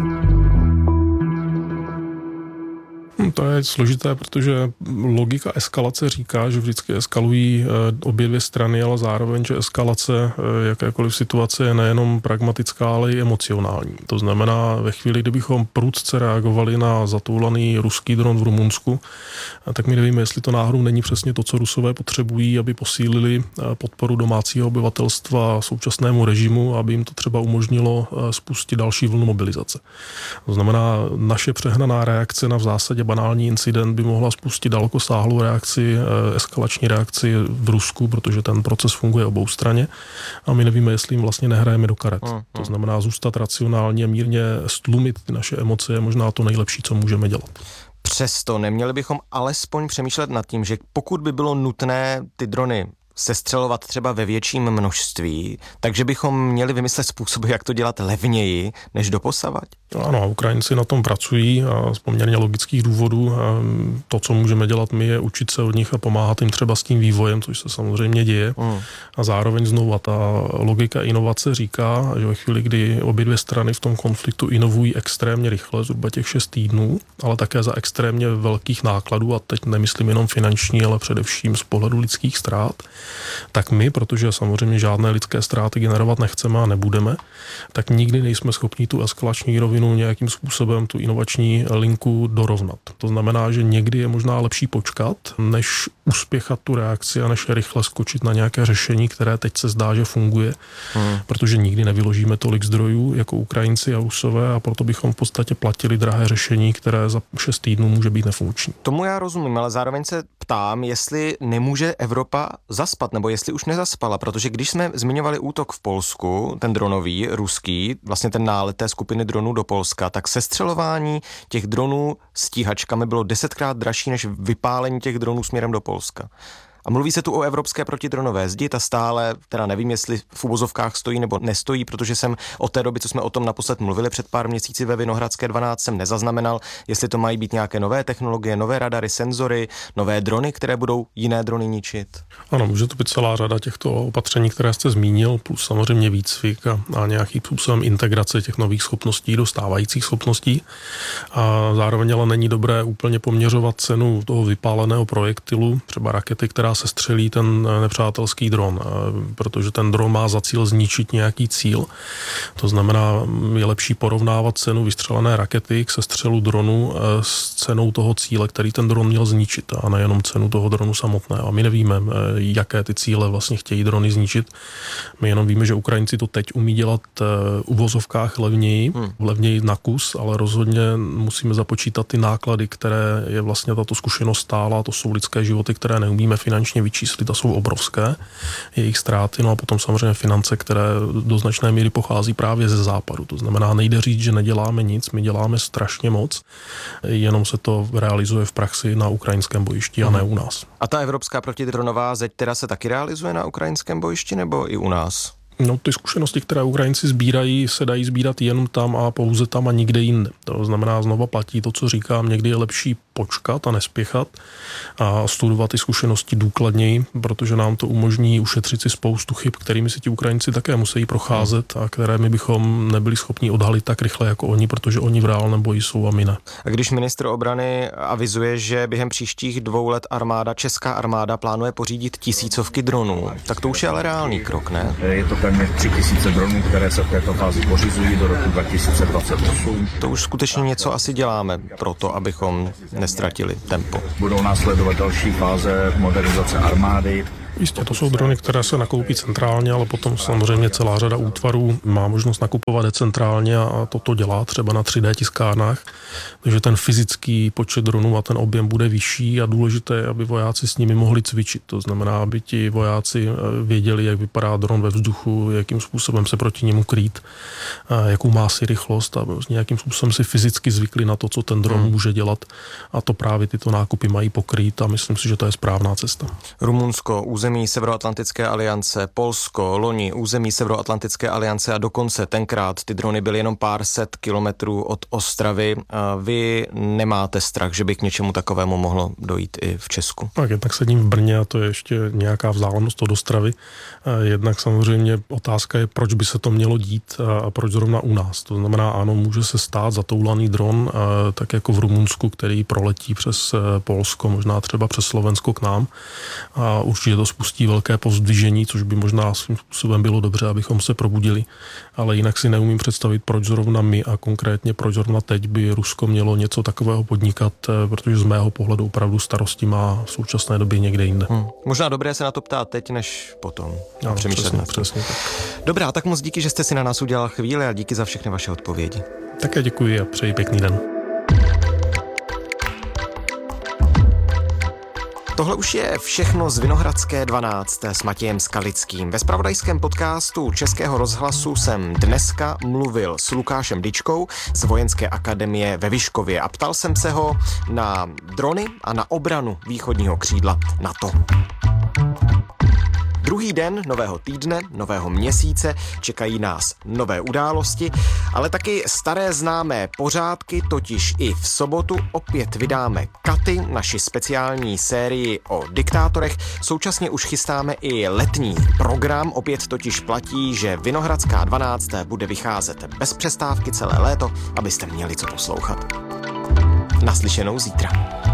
To je složité, protože logika eskalace říká, že vždycky eskalují obě dvě strany, ale zároveň, že eskalace jakékoliv situace je nejenom pragmatická, ale i emocionální. To znamená, ve chvíli, kdybychom prudce reagovali na zatoulaný ruský dron v Rumunsku, tak my nevíme, jestli to náhodou není přesně to, co Rusové potřebují, aby posílili podporu domácího obyvatelstva současnému režimu, aby jim to třeba umožnilo spustit další vlnu mobilizace. To znamená, naše přehnaná reakce na v zásadě banální incident by mohla spustit dalekosáhlou reakci, eskalační reakci v Rusku, protože ten proces funguje oboustranně a my nevíme, jestli jim vlastně nehrajeme do karet. Hmm, hmm. To znamená zůstat racionálně, mírně stlumit ty naše emoce je možná to nejlepší, co můžeme dělat. Přesto neměli bychom alespoň přemýšlet nad tím, že pokud by bylo nutné ty drony sestřelovat třeba ve větším množství, takže bychom měli vymyslet způsoby, jak to dělat levněji, než doposavať. Ano, Ukrajinci na tom pracují a z poměrně logických důvodů. To, co můžeme dělat my, je učit se od nich a pomáhat jim třeba s tím vývojem, což se samozřejmě děje. Mm. A zároveň znovu ta logika inovace říká, že ve chvíli, kdy obě dvě strany v tom konfliktu inovují extrémně rychle, zhruba těch šest týdnů, ale také za extrémně velkých nákladů, a teď nemyslím jenom finanční, ale především z pohledu lidských ztrát, tak my, protože samozřejmě žádné lidské ztráty generovat nechceme a nebudeme, tak nikdy nejsme schopni tu eskalační rovinu nějakým způsobem, tu inovační linku dorovnat. To znamená, že někdy je možná lepší počkat, než uspěchat tu reakci a než rychle skočit na nějaké řešení, které teď se zdá, že funguje, hmm. protože nikdy nevyložíme tolik zdrojů jako Ukrajinci a Rusové a proto bychom v podstatě platili drahé řešení, které za šest týdnů může být nefunkční. Tomu já rozumím, ale zároveň se ptám, jestli nemůže Evropa zaspat, nebo jestli už nezaspala, protože když jsme zmiňovali útok v Polsku, ten dronový, ruský, vlastně ten nálet té skupiny dronů do Polska, tak sestřelování těch dronů stíhačkami bylo desetkrát dražší než vypálení těch dronů směrem do Polska. A mluví se tu o evropské protidronové zdi, ta stále, teda nevím, jestli v uvozovkách stojí nebo nestojí, protože jsem od té doby, co jsme o tom naposled mluvili před pár měsíci ve Vinohradské dvanáct, jsem nezaznamenal, jestli to mají být nějaké nové technologie, nové radary, senzory, nové drony, které budou jiné drony ničit. Ano, může to být celá řada těchto opatření, které jste zmínil, plus samozřejmě výcvik a, a nějaký způsobem integrace těch nových schopností do stávajících schopností. A zároveň ale není dobré úplně poměřovat cenu toho vypáleného projektilu, třeba rakety, která se střelí ten nepřátelský dron, protože ten dron má za cíl zničit nějaký cíl. To znamená, je lepší porovnávat cenu vystřelené rakety k sestřelu dronu s cenou toho cíle, který ten dron měl zničit, a nejenom cenu toho dronu samotného. A my nevíme, jaké ty cíle vlastně chtějí drony zničit. My jenom víme, že Ukrajinci to teď umí dělat v uvozovkách levněji, hmm. levněji na kus, ale rozhodně musíme započítat ty náklady, které je vlastně tato zkušenost stála, to jsou lidské životy, které neumíme finančně finančně vyčíslit a jsou obrovské, jejich ztráty, no a potom samozřejmě finance, které do značné míry pochází právě ze západu. To znamená, nejde říct, že neděláme nic, my děláme strašně moc, jenom se to realizuje v praxi na ukrajinském bojišti a ne u nás. A ta evropská protidronová zeď teda se taky realizuje na ukrajinském bojišti nebo i u nás? No, ty zkušenosti, které Ukrajinci sbírají, se dají sbírat jen tam a pouze tam a nikde jinde. To znamená, znova platí to, co říkám, někdy je lepší počkat a nespěchat a studovat ty zkušenosti důkladněji, protože nám to umožní ušetřit si spoustu chyb, kterými si ti Ukrajinci také musí procházet a které my bychom nebyli schopni odhalit tak rychle jako oni, protože oni v reálném boji jsou a my ne. A když ministr obrany avizuje, že během příštích dvou let armáda, česká armáda plánuje pořídit tisícovky dronů, tak to už je ale reálný krok, ne? Je to téměř tři tisíce dronů, které se v této fázi pořizují do roku dva tisíce dvacet osm. To už skutečně něco asi děláme pro to, abychom nestratili tempo. Budou následovat další fáze modernizace armády. Jistě, to jsou drony, které se nakoupí centrálně, ale potom samozřejmě celá řada útvarů má možnost nakupovat decentrálně a toto dělá třeba na tři dé tiskárnách, takže ten fyzický počet dronů a ten objem bude vyšší a důležité je, aby vojáci s nimi mohli cvičit. To znamená, aby ti vojáci věděli, jak vypadá dron ve vzduchu, jakým způsobem se proti němu krýt, jakou má si rychlost a nějakým způsobem si fyzicky zvykli na to, co ten dron hmm. může dělat a to právě tyto nákupy mají pokrýt a myslím si, že to je správná cesta. Rumunsko, území Severoatlantické aliance, Polsko, loni území Severoatlantické aliance a dokonce tenkrát ty drony byly jenom pár set kilometrů od Ostravy. A vy nemáte strach, že by k něčemu takovému mohlo dojít i v Česku? Tak jednak sedím v Brně a to je ještě nějaká vzdálenost od Ostravy. Jednak samozřejmě otázka je, proč by se to mělo dít a proč zrovna u nás. To znamená, ano, může se stát zatoulaný dron, tak jako v Rumunsku, který proletí přes Polsko, možná třeba přes Slovensko k nám a určitě to spustí velké povzdvižení, což by možná svým způsobem bylo dobře, abychom se probudili, ale jinak si neumím představit, proč zrovna my a konkrétně proč zrovna teď by Rusko mělo něco takového podnikat, protože z mého pohledu opravdu starosti má v současné době někde jinde. Hmm. Možná dobré se na to ptát teď, než potom. No, přesně, přesně tak. Dobrá, tak moc díky, že jste si na nás udělal chvíli a díky za všechny vaše odpovědi. Také děkuji a přeji pěkný den. Tohle už je všechno z Vinohradské dvanáct s Matějem Skalickým. Ve zpravodajském podcastu Českého rozhlasu jsem dneska mluvil s Lukášem Dyčkou z Vojenské akademie ve Vyškově a ptal jsem se ho na drony a na obranu východního křídla NATO. Druhý den nového týdne, nového měsíce čekají nás nové události, ale taky staré známé pořádky, totiž i v sobotu opět vydáme Katy, naši speciální sérii o diktátorech. Současně už chystáme i letní program, opět totiž platí, že Vinohradská dvanáct bude vycházet bez přestávky celé léto, abyste měli co poslouchat. Naslyšenou zítra.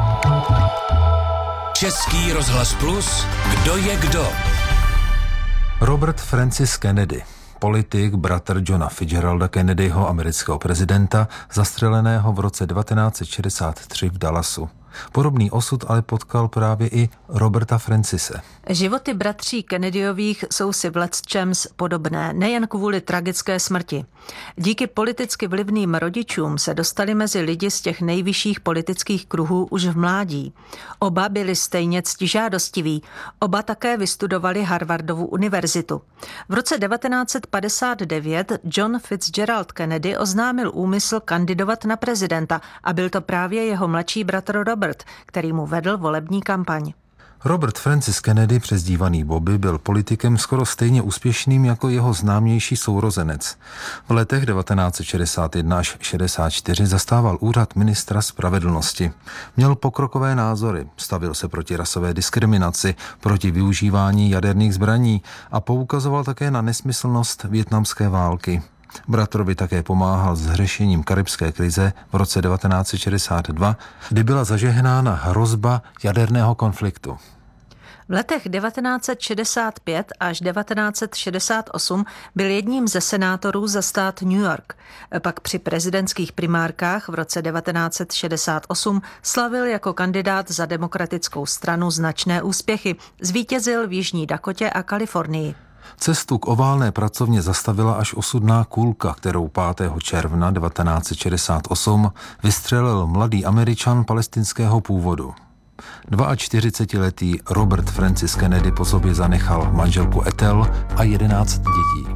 Český rozhlas Plus, kdo je kdo? Robert Francis Kennedy, politik, bratr Johna Fitzgeralda Kennedyho, amerického prezidenta, zastřeleného v roce devatenáct set šedesát tři v Dallasu. Podobný osud ale potkal právě i Roberta Francise. Životy bratří Kennedyových jsou si v lecčems podobné, nejen kvůli tragické smrti. Díky politicky vlivným rodičům se dostali mezi lidi z těch nejvyšších politických kruhů už v mládí. Oba byli stejně ctižádostiví, oba také vystudovali Harvardovu univerzitu. V roce devatenáct set padesát devět John Fitzgerald Kennedy oznámil úmysl kandidovat na prezidenta a byl to právě jeho mladší bratr Robert, který mu vedl volební kampaň. Robert Francis Kennedy, přezdívaný Bobby, byl politikem skoro stejně úspěšným jako jeho známější sourozenec. V letech devatenáct set šedesát jedna až šedesát čtyři zastával úřad ministra spravedlnosti. Měl pokrokové názory, stavil se proti rasové diskriminaci, proti využívání jaderných zbraní a poukazoval také na nesmyslnost vietnamské války. Bratrovi také pomáhal s řešením karibské krize v roce devatenáct set šedesát dva, kdy byla zažehnána hrozba jaderného konfliktu. V letech devatenáct set šedesát pět až devatenáct set šedesát osm byl jedním ze senátorů za stát New York. Pak při prezidentských primárkách v roce devatenáct set šedesát osm slavil jako kandidát za demokratickou stranu značné úspěchy. Zvítězil v Jižní Dakotě a Kalifornii. Cestu k oválné pracovně zastavila až osudná kulka, kterou pátého června devatenáct set šedesát osm vystřelil mladý Američan palestinského původu. čtyřicetiletý Robert Francis Kennedy po sobě zanechal manželku Ethel a jedenáct dětí.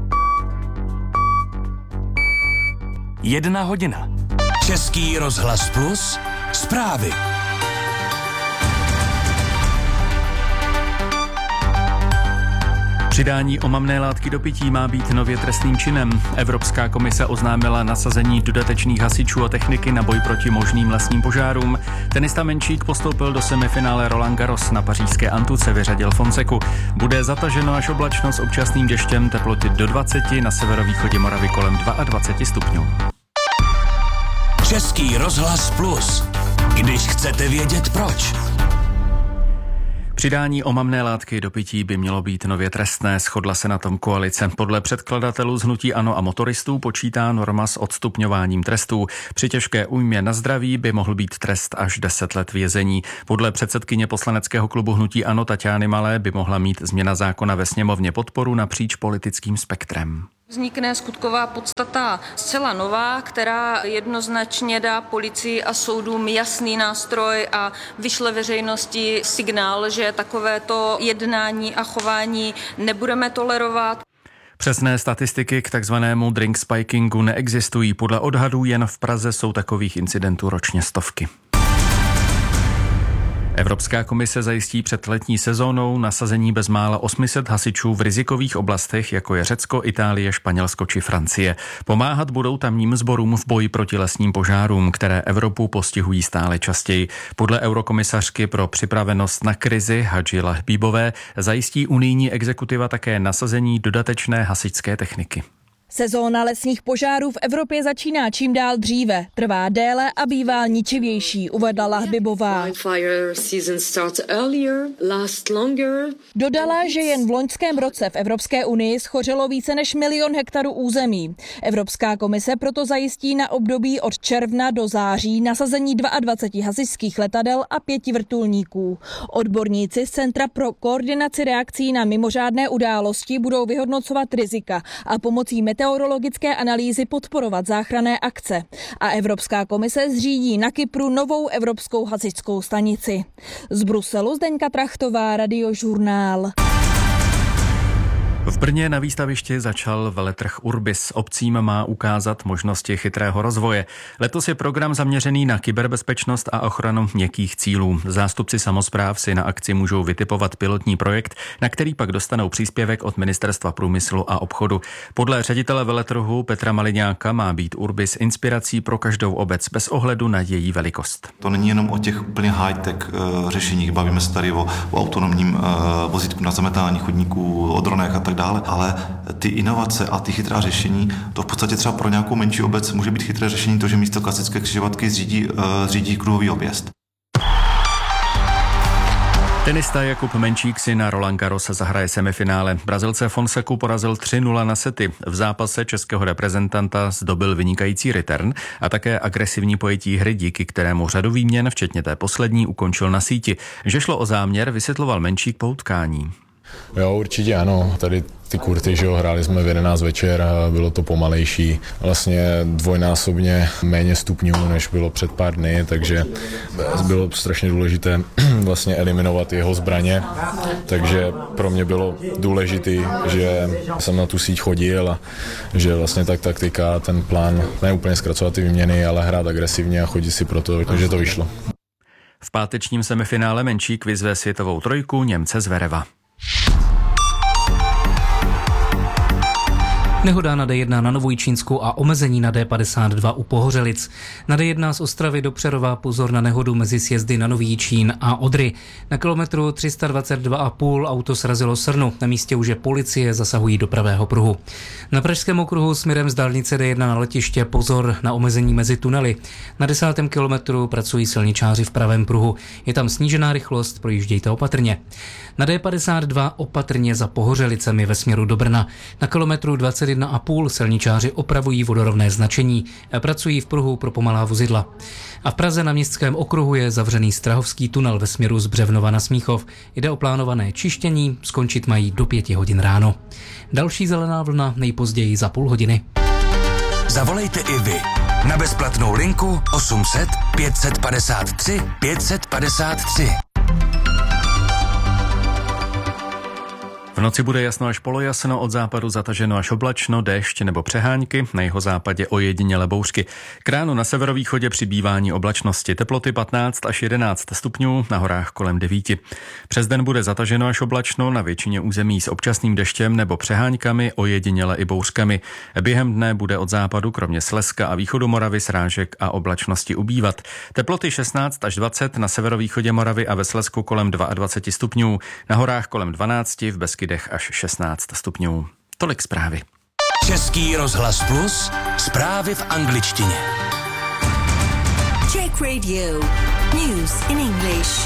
Jedna hodina. Český rozhlas Plus. Zprávy. Přidání omamné látky do pití má být nově trestným činem. Evropská komise oznámila nasazení dodatečných hasičů a techniky na boj proti možným lesním požárům. Tenista Menčík postoupil do semifinále Roland Garros. Na pařížské Antuce vyřadil Fonseku. Bude zataženo až oblačno s občasným deštěm, teploty do dvaceti, na severovýchodě Moravy kolem dvacet dva stupňů. Český rozhlas Plus. Když chcete vědět proč. Přidání omamné látky do pití by mělo být nově trestné, shodla se na tom koalice. Podle předkladatelů z hnutí ANO a motoristů počítá norma s odstupňováním trestů. Při těžké újmě na zdraví by mohl být trest až deset let vězení. Podle předsedkyně poslaneckého klubu hnutí ANO Taťány Malé by mohla mít změna zákona ve sněmovně podporu napříč politickým spektrem. Vznikne skutková podstata zcela nová, která jednoznačně dá policii a soudům jasný nástroj a vyšle veřejnosti signál, že takovéto jednání a chování nebudeme tolerovat. Přesné statistiky k takzvanému drink spikingu neexistují. Podle odhadů jen v Praze jsou takových incidentů ročně stovky. Evropská komise zajistí před letní sezónou nasazení bezmála osm set hasičů v rizikových oblastech, jako je Řecko, Itálie, Španělsko či Francie. Pomáhat budou tamním sborům v boji proti lesním požárům, které Evropu postihují stále častěji. Podle eurokomisařky pro připravenost na krizi Hadži Lahbíbové zajistí unijní exekutiva také nasazení dodatečné hasičské techniky. Sezóna lesních požárů v Evropě začíná čím dál dříve, trvá déle a bývá ničivější, uvedla Lahbibová. Dodala, že jen v loňském roce v Evropské unii schořelo více než milion hektarů území. Evropská komise proto zajistí na období od června do září nasazení dvacet dva hasičských letadel a pěti vrtulníků. Odborníci z Centra pro koordinaci reakcí na mimořádné události budou vyhodnocovat rizika a pomocí meteorologické analýzy podporovat záchranné akce. A Evropská komise zřídí na Kypru novou evropskou hasičskou stanici. Z Bruselu Zdeňka Trachtová, Radiožurnál. V Brně na výstavišti začal veletrh Urbis. Obcím má ukázat možnosti chytrého rozvoje. Letos je program zaměřený na kyberbezpečnost a ochranu měkkých cílů. Zástupci samospráv si na akci můžou vytipovat pilotní projekt, na který pak dostanou příspěvek od Ministerstva průmyslu a obchodu. Podle ředitele veletrhu Petra Maliňáka má být Urbis inspirací pro každou obec bez ohledu na její velikost. To není jenom o těch úplně high-tech uh, řešeních, bavíme se tady o, o autonomním uh, vozítku na zametání chodníků, o dronech a tak dále, ale ty inovace a ty chytrá řešení, to v podstatě třeba pro nějakou menší obec může být chytré řešení to, že místo klasické křižovatky zřídí, uh, zřídí kruhový objezd. Tenista Jakub Menčík si na Roland Garros zahraje semifinále. Brazilce Fonseku porazil tři nula na sety. V zápase českého reprezentanta zdobil vynikající return a také agresivní pojetí hry, díky kterému řadu výměn, včetně té poslední, ukončil na síti. Že šlo o záměr, vysvětloval Menčík po utkání. Jo, určitě ano. Tady ty kurty, že jo, hráli jsme v jedenáct večer a bylo to pomalejší. Vlastně dvojnásobně méně stupňů, než bylo před pár dny, takže bylo strašně důležité vlastně eliminovat jeho zbraně. Takže pro mě bylo důležité, že jsem na tu síť chodil a že vlastně tak taktika, ten plán, ne úplně zkracovat ty výměny, ale hrát agresivně a chodit si pro to, takže to vyšlo. V pátečním semifinále Menčík vyzve světovou trojku Němce Zvereva. Nehoda na D jedna na Novojčínsku a omezení na D padesát dva u Pohořelic. Na D jedna z Ostravy do Přerova pozor na nehodu mezi sjezdy na Nový Čín a Odry. Na kilometru tři sta dvacet dva a půl auto srazilo srnu. Na místě už je policie, zasahují do pravého pruhu. Na Pražském okruhu směrem z dálnice D jedna na letiště pozor na omezení mezi tunely. Na desátém kilometru pracují silničáři v pravém pruhu. Je tam snížená rychlost, projíždějte opatrně. Na D padesát dva opatrně za Pohořelicemi ve směru do Brna. Na kilometru dvacet jedna a půl silničáři opravují vodorovné značení a pracují v pruhu pro pomalá vozidla. A v Praze na Městském okruhu je zavřený Strahovský tunel ve směru z Břevnova na Smíchov. Jde o plánované čištění, skončit mají do pěti hodin ráno. Další zelená vlna nejpozději za půl hodiny. Zavolejte i vy. Na bezplatnou linku osm set pět set padesát tři pět set padesát tři. V noci bude jasno až polojasno, od západu zataženo až oblačno, déšť nebo přehánky, na jihozápadě ojedinělé bouřky. K ránu na severovýchodě přibývání oblačnosti, teploty patnáct až jedenáct stupňů, na horách kolem devět. Přes den bude zataženo až oblačno, na většině území s občasným deštěm nebo přeháňkami, ojediněle i bouřkami. Během dne bude od západu kromě Slezska a východu Moravy srážek a oblačnosti ubývat. Teploty šestnáct až dvacet, na severovýchodě Moravy a ve Slezsku kolem dvacet dva stupňů, na horách kolem dvanáct, v Beskydech až šestnáct stupňů. Tolik zprávy. Český rozhlas Plus, zprávy v angličtině. Czech Radio. News in English.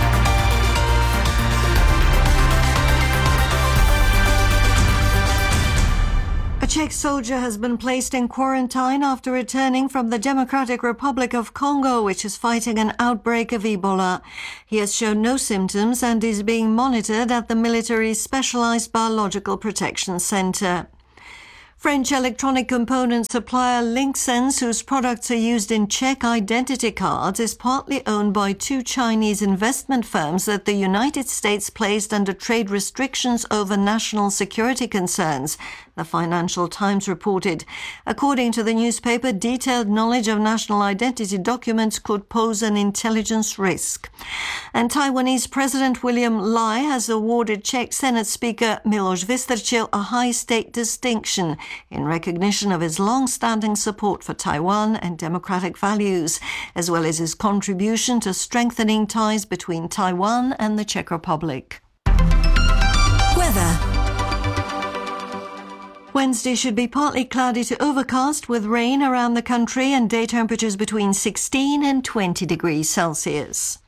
A Czech soldier has been placed in quarantine after returning from the Democratic Republic of Congo, which is fighting an outbreak of Ebola. He has shown no symptoms and is being monitored at the military's Specialized Biological Protection Center. French electronic component supplier Linksense, whose products are used in Czech identity cards, is partly owned by two Chinese investment firms that the United States placed under trade restrictions over national security concerns, the Financial Times reported. According to the newspaper, detailed knowledge of national identity documents could pose an intelligence risk. And Taiwanese President William Lai has awarded Czech Senate Speaker Miloš Vystrčil a high state distinction in recognition of his long-standing support for Taiwan and democratic values, as well as his contribution to strengthening ties between Taiwan and the Czech Republic. Weather. Wednesday should be partly cloudy to overcast with rain around the country and day temperatures between sixteen and twenty degrees Celsius.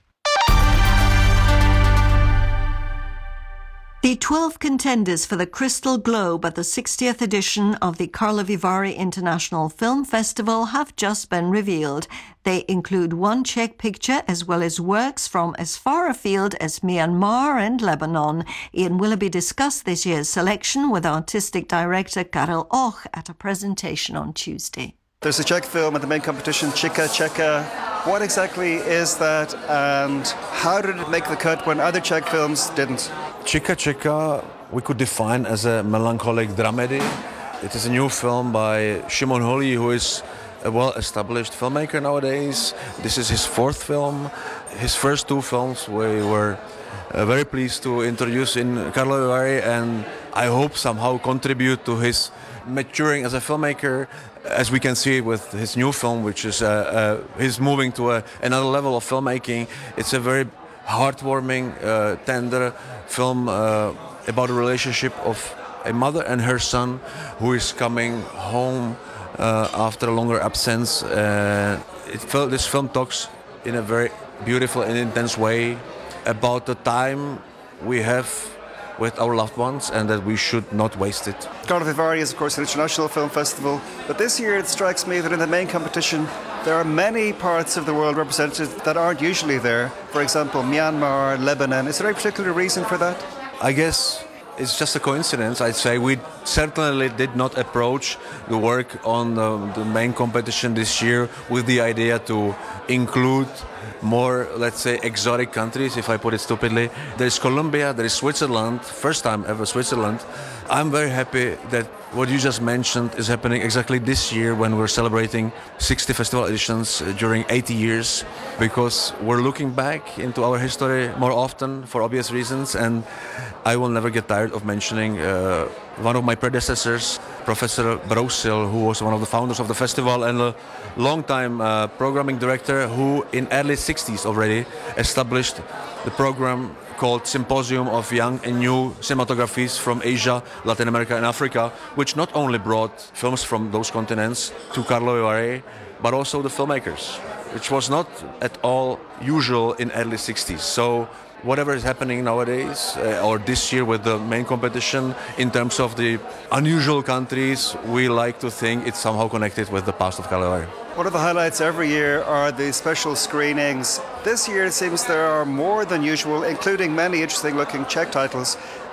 The twelve contenders for the Crystal Globe at the sixtieth edition of the Karlovy Vary International Film Festival have just been revealed. They include one Czech picture as well as works from as far afield as Myanmar and Lebanon. Ian Willoughby discussed this year's selection with artistic director Karel Och at a presentation on Tuesday. There's a Czech film at the main competition, Chika Cheka. What exactly is that and how did it make the cut when other Czech films didn't? Chika Cheka we could define as a melancholic dramedy. It is a new film by Šimon Holý, who is a well-established filmmaker nowadays. This is his fourth film. His first two films we were uh, very pleased to introduce in Karlovy Vary, and I hope somehow contribute to his maturing as a filmmaker, as we can see with his new film, which is uh, uh, he's moving to a, another level of filmmaking. It's a very heartwarming, uh, tender film uh, about a relationship of a mother and her son who is coming home uh, after a longer absence. Uh, it felt, this film talks in a very beautiful and intense way about the time we have with our loved ones and that we should not waste it. Karlovy Vary is of course an international film festival, but this year it strikes me that in the main competition there are many parts of the world represented that aren't usually there. For example, Myanmar, Lebanon. Is there a particular reason for that? I guess it's just a coincidence. I'd say we certainly did not approach the work on the, the main competition this year with the idea to include more, let's say, exotic countries, if I put it stupidly. There is Colombia, there is Switzerland, first time ever Switzerland. I'm very happy that what you just mentioned is happening exactly this year when we're celebrating sixty festival editions during eighty years, because we're looking back into our history more often for obvious reasons, and I will never get tired of mentioning uh, one of my predecessors, Professor Brousil, who was one of the founders of the festival and a long-time uh, programming director who in early sixties already established the program called Symposium of Young and New Cinematographies from Asia, Latin America and Africa, which not only brought films from those continents to Karlovy Vary, but also the filmmakers, which was not at all usual in early sixties. So whatever is happening nowadays, uh, or this year with the main competition, in terms of the unusual countries, we like to think it's somehow connected with the past of Karlovy Vary. One of the highlights every year are the special screenings. This year it seems there are more than usual, including many interesting looking Czech titles.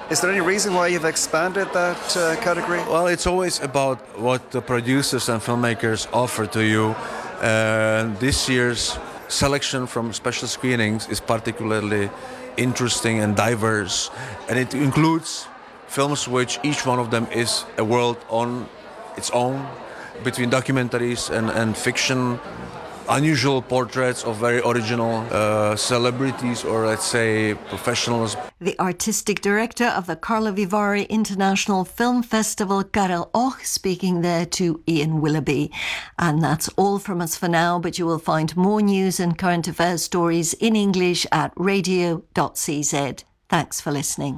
Is there any reason why you've expanded that uh, category? Well, it's always about what the producers and filmmakers offer to you. Uh, this year's selection from special screenings is particularly interesting and diverse, and it includes films which each one of them is a world on its own, between documentaries and, and fiction, unusual portraits of very original uh, celebrities or, let's say, professionals. The artistic director of the Karlovy Vary International Film Festival, Karel Och, speaking there to Ian Willoughby. And that's all from us for now, but you will find more news and current affairs stories in English at radio dot c z. Thanks for listening.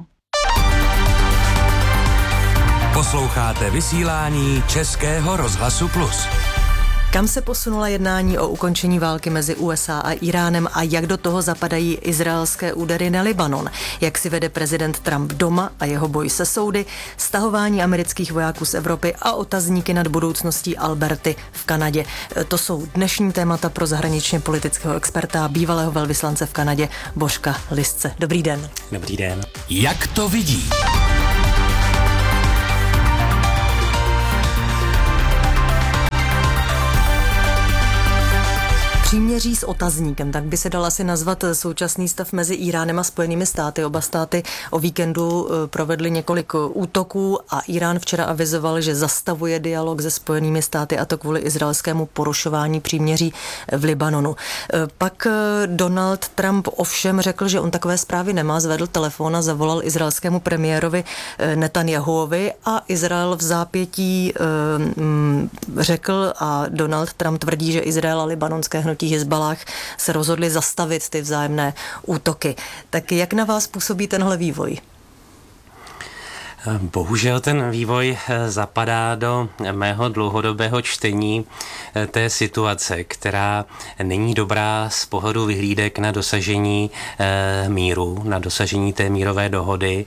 Posloucháte vysílání Českého rozhlasu Plus. Kam se posunula jednání o ukončení války mezi U S A a Iránem a jak do toho zapadají izraelské údery na Libanon? Jak si vede prezident Trump doma a jeho boj se soudy, stahování amerických vojáků z Evropy a otazníky nad budoucností Alberty v Kanadě? To jsou dnešní témata pro zahraničně politického experta a bývalého velvyslance v Kanadě Božka Lisce. Dobrý den. Dobrý den. Jak to vidí? Příměří s otazníkem, tak by se dal asi nazvat současný stav mezi Iránem a Spojenými státy. Oba státy o víkendu provedly několik útoků a Irán včera avizoval, že zastavuje dialog se Spojenými státy, a to kvůli izraelskému porušování příměří v Libanonu. Pak Donald Trump ovšem řekl, že on takové zprávy nemá, zvedl telefon a zavolal izraelskému premiérovi Netanjahuovi a Izrael v zápětí řekl a Donald Trump tvrdí, že Izrael a libanonské hnutí Hizbalách se rozhodli zastavit ty vzájemné útoky. Tak jak na vás působí tenhle vývoj? Bohužel ten vývoj zapadá do mého dlouhodobého čtení té situace, která není dobrá z pohledu vyhlídek na dosažení míru, na dosažení té mírové dohody.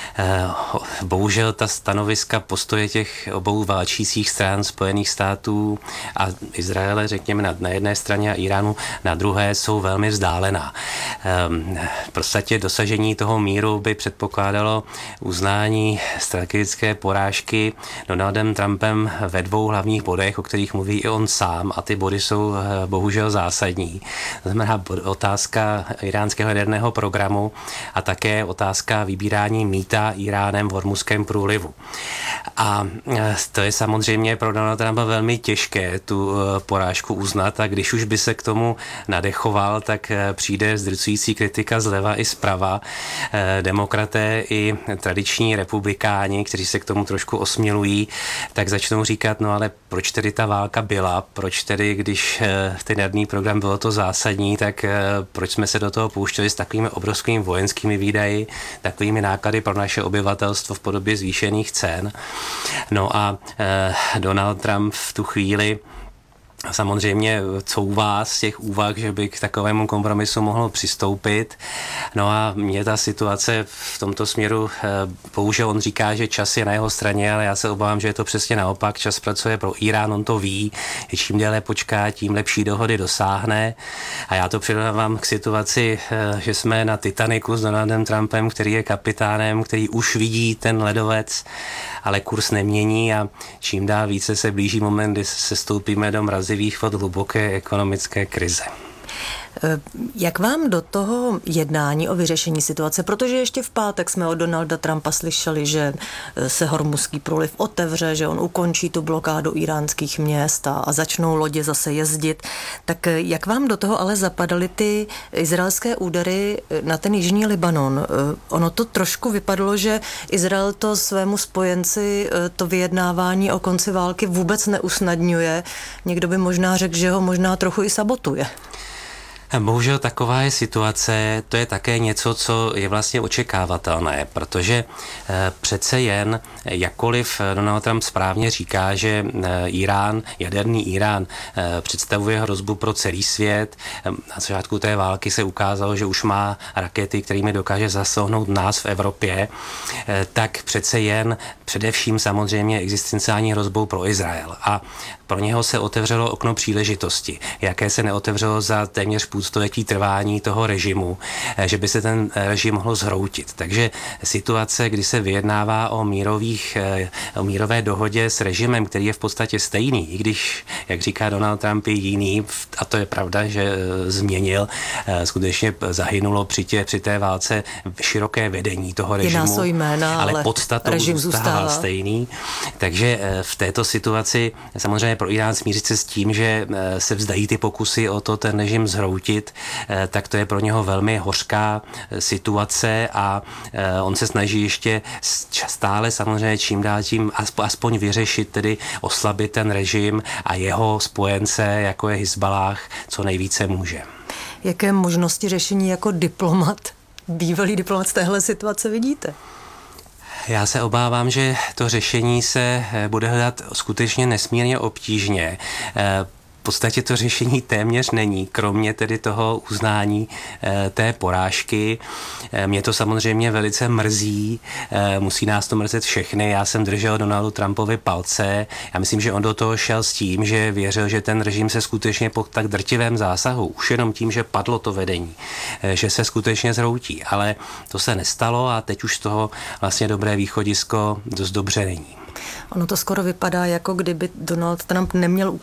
Bohužel ta stanoviska, postoje těch obou válčících stran Spojených států a Izraele, řekněme, na, na jedné straně a Iránu na druhé, jsou velmi vzdálená. V podstatě dosažení toho míru by předpokládalo uznání strategické porážky Donaldem Trumpem ve dvou hlavních bodech, o kterých mluví i on sám, a ty body jsou bohužel zásadní. To znamená otázka iránského jaderného programu a také otázka vybírání mýta Iránem v Hormuzském průlivu. A to je samozřejmě pro Donalda Trumpa velmi těžké tu porážku uznat, a když už by se k tomu nadechoval, tak přijde zdrcující kritika zleva i zprava. Demokraté i tradiční republikáni, kteří se k tomu trošku osmělují, tak začnou říkat, no ale proč tedy ta válka byla, proč tedy, když ten jaderný program bylo to zásadní, tak proč jsme se do toho pouštěli s takovými obrovskými vojenskými výdaji, takovými náklady pro naše obyvatelstvo v podobě zvýšených cen. No a eh, Donald Trump v tu chvíli samozřejmě couvá z těch úvah, že by k takovému kompromisu mohlo přistoupit. No a mě ta situace v tomto směru, bohužel on říká, že čas je na jeho straně, ale já se obávám, že je to přesně naopak. Čas pracuje pro Irán, on to ví. Čím déle počká, tím lepší dohody dosáhne. A já to přidávám k situaci, že jsme na Titaniku s Donaldem Trumpem, který je kapitánem, který už vidí ten ledovec, ale kurz nemění, a čím dál více se blíží moment, kdy se stoupíme do mrazivých vod hluboké ekonomické krize. Jak vám do toho jednání o vyřešení situace, protože ještě v pátek jsme od Donalda Trumpa slyšeli, že se Hormuzský průliv otevře, že on ukončí tu blokádu iránských měst a, a začnou lodě zase jezdit, tak jak vám do toho ale zapadaly ty izraelské údery na ten jižní Libanon? Ono to trošku vypadlo, že Izrael to svému spojenci to vyjednávání o konci války vůbec neusnadňuje. Někdo by možná řekl, že ho možná trochu i sabotuje. Bohužel taková je situace, to je také něco, co je vlastně očekávatelné, protože přece jen, jakkoliv Donald Trump správně říká, že Irán, jaderný Irán představuje hrozbu pro celý svět, na začátku té války se ukázalo, že už má rakety, kterými dokáže zasáhnout nás v Evropě, tak přece jen především samozřejmě existenciální hrozbou pro Izrael. A pro něho se otevřelo okno příležitosti, jaké se neotevřelo za téměř půl půlstoletí trvání toho režimu, že by se ten režim mohl zhroutit. Takže situace, kdy se vyjednává o, mírových, o mírové dohodě s režimem, který je v podstatě stejný, i když, jak říká Donald Trump, je jiný, a to je pravda, že změnil, skutečně zahynulo při, tě, při té válce široké vedení toho režimu, jména, ale, ale podstatou zůstává stejný. Takže v této situaci samozřejmě pro Irán smířit se s tím, že se vzdají ty pokusy o to ten režim zhroutit, tak to je pro něho velmi hořká situace a on se snaží ještě stále samozřejmě čím dál tím aspoň vyřešit, tedy oslabit ten režim a jeho spojence, jako je Hizballáh, co nejvíce může. Jaké možnosti řešení jako diplomat, bývalý diplomat z téhle situace vidíte? Já se obávám, že to řešení se bude hledat skutečně nesmírně obtížně. V podstatě to řešení téměř není, kromě tedy toho uznání e, té porážky. E, mě to samozřejmě velice mrzí, e, musí nás to mrzet všechny. Já jsem držel Donaldu Trumpovi palce. Já myslím, že on do toho šel s tím, že věřil, že ten režim se skutečně po tak drtivém zásahu, už jenom tím, že padlo to vedení, e, že se skutečně zhroutí. Ale to se nestalo a teď už z toho vlastně dobré východisko dost dobře není. Ono to skoro vypadá, jako kdyby Donald Trump neměl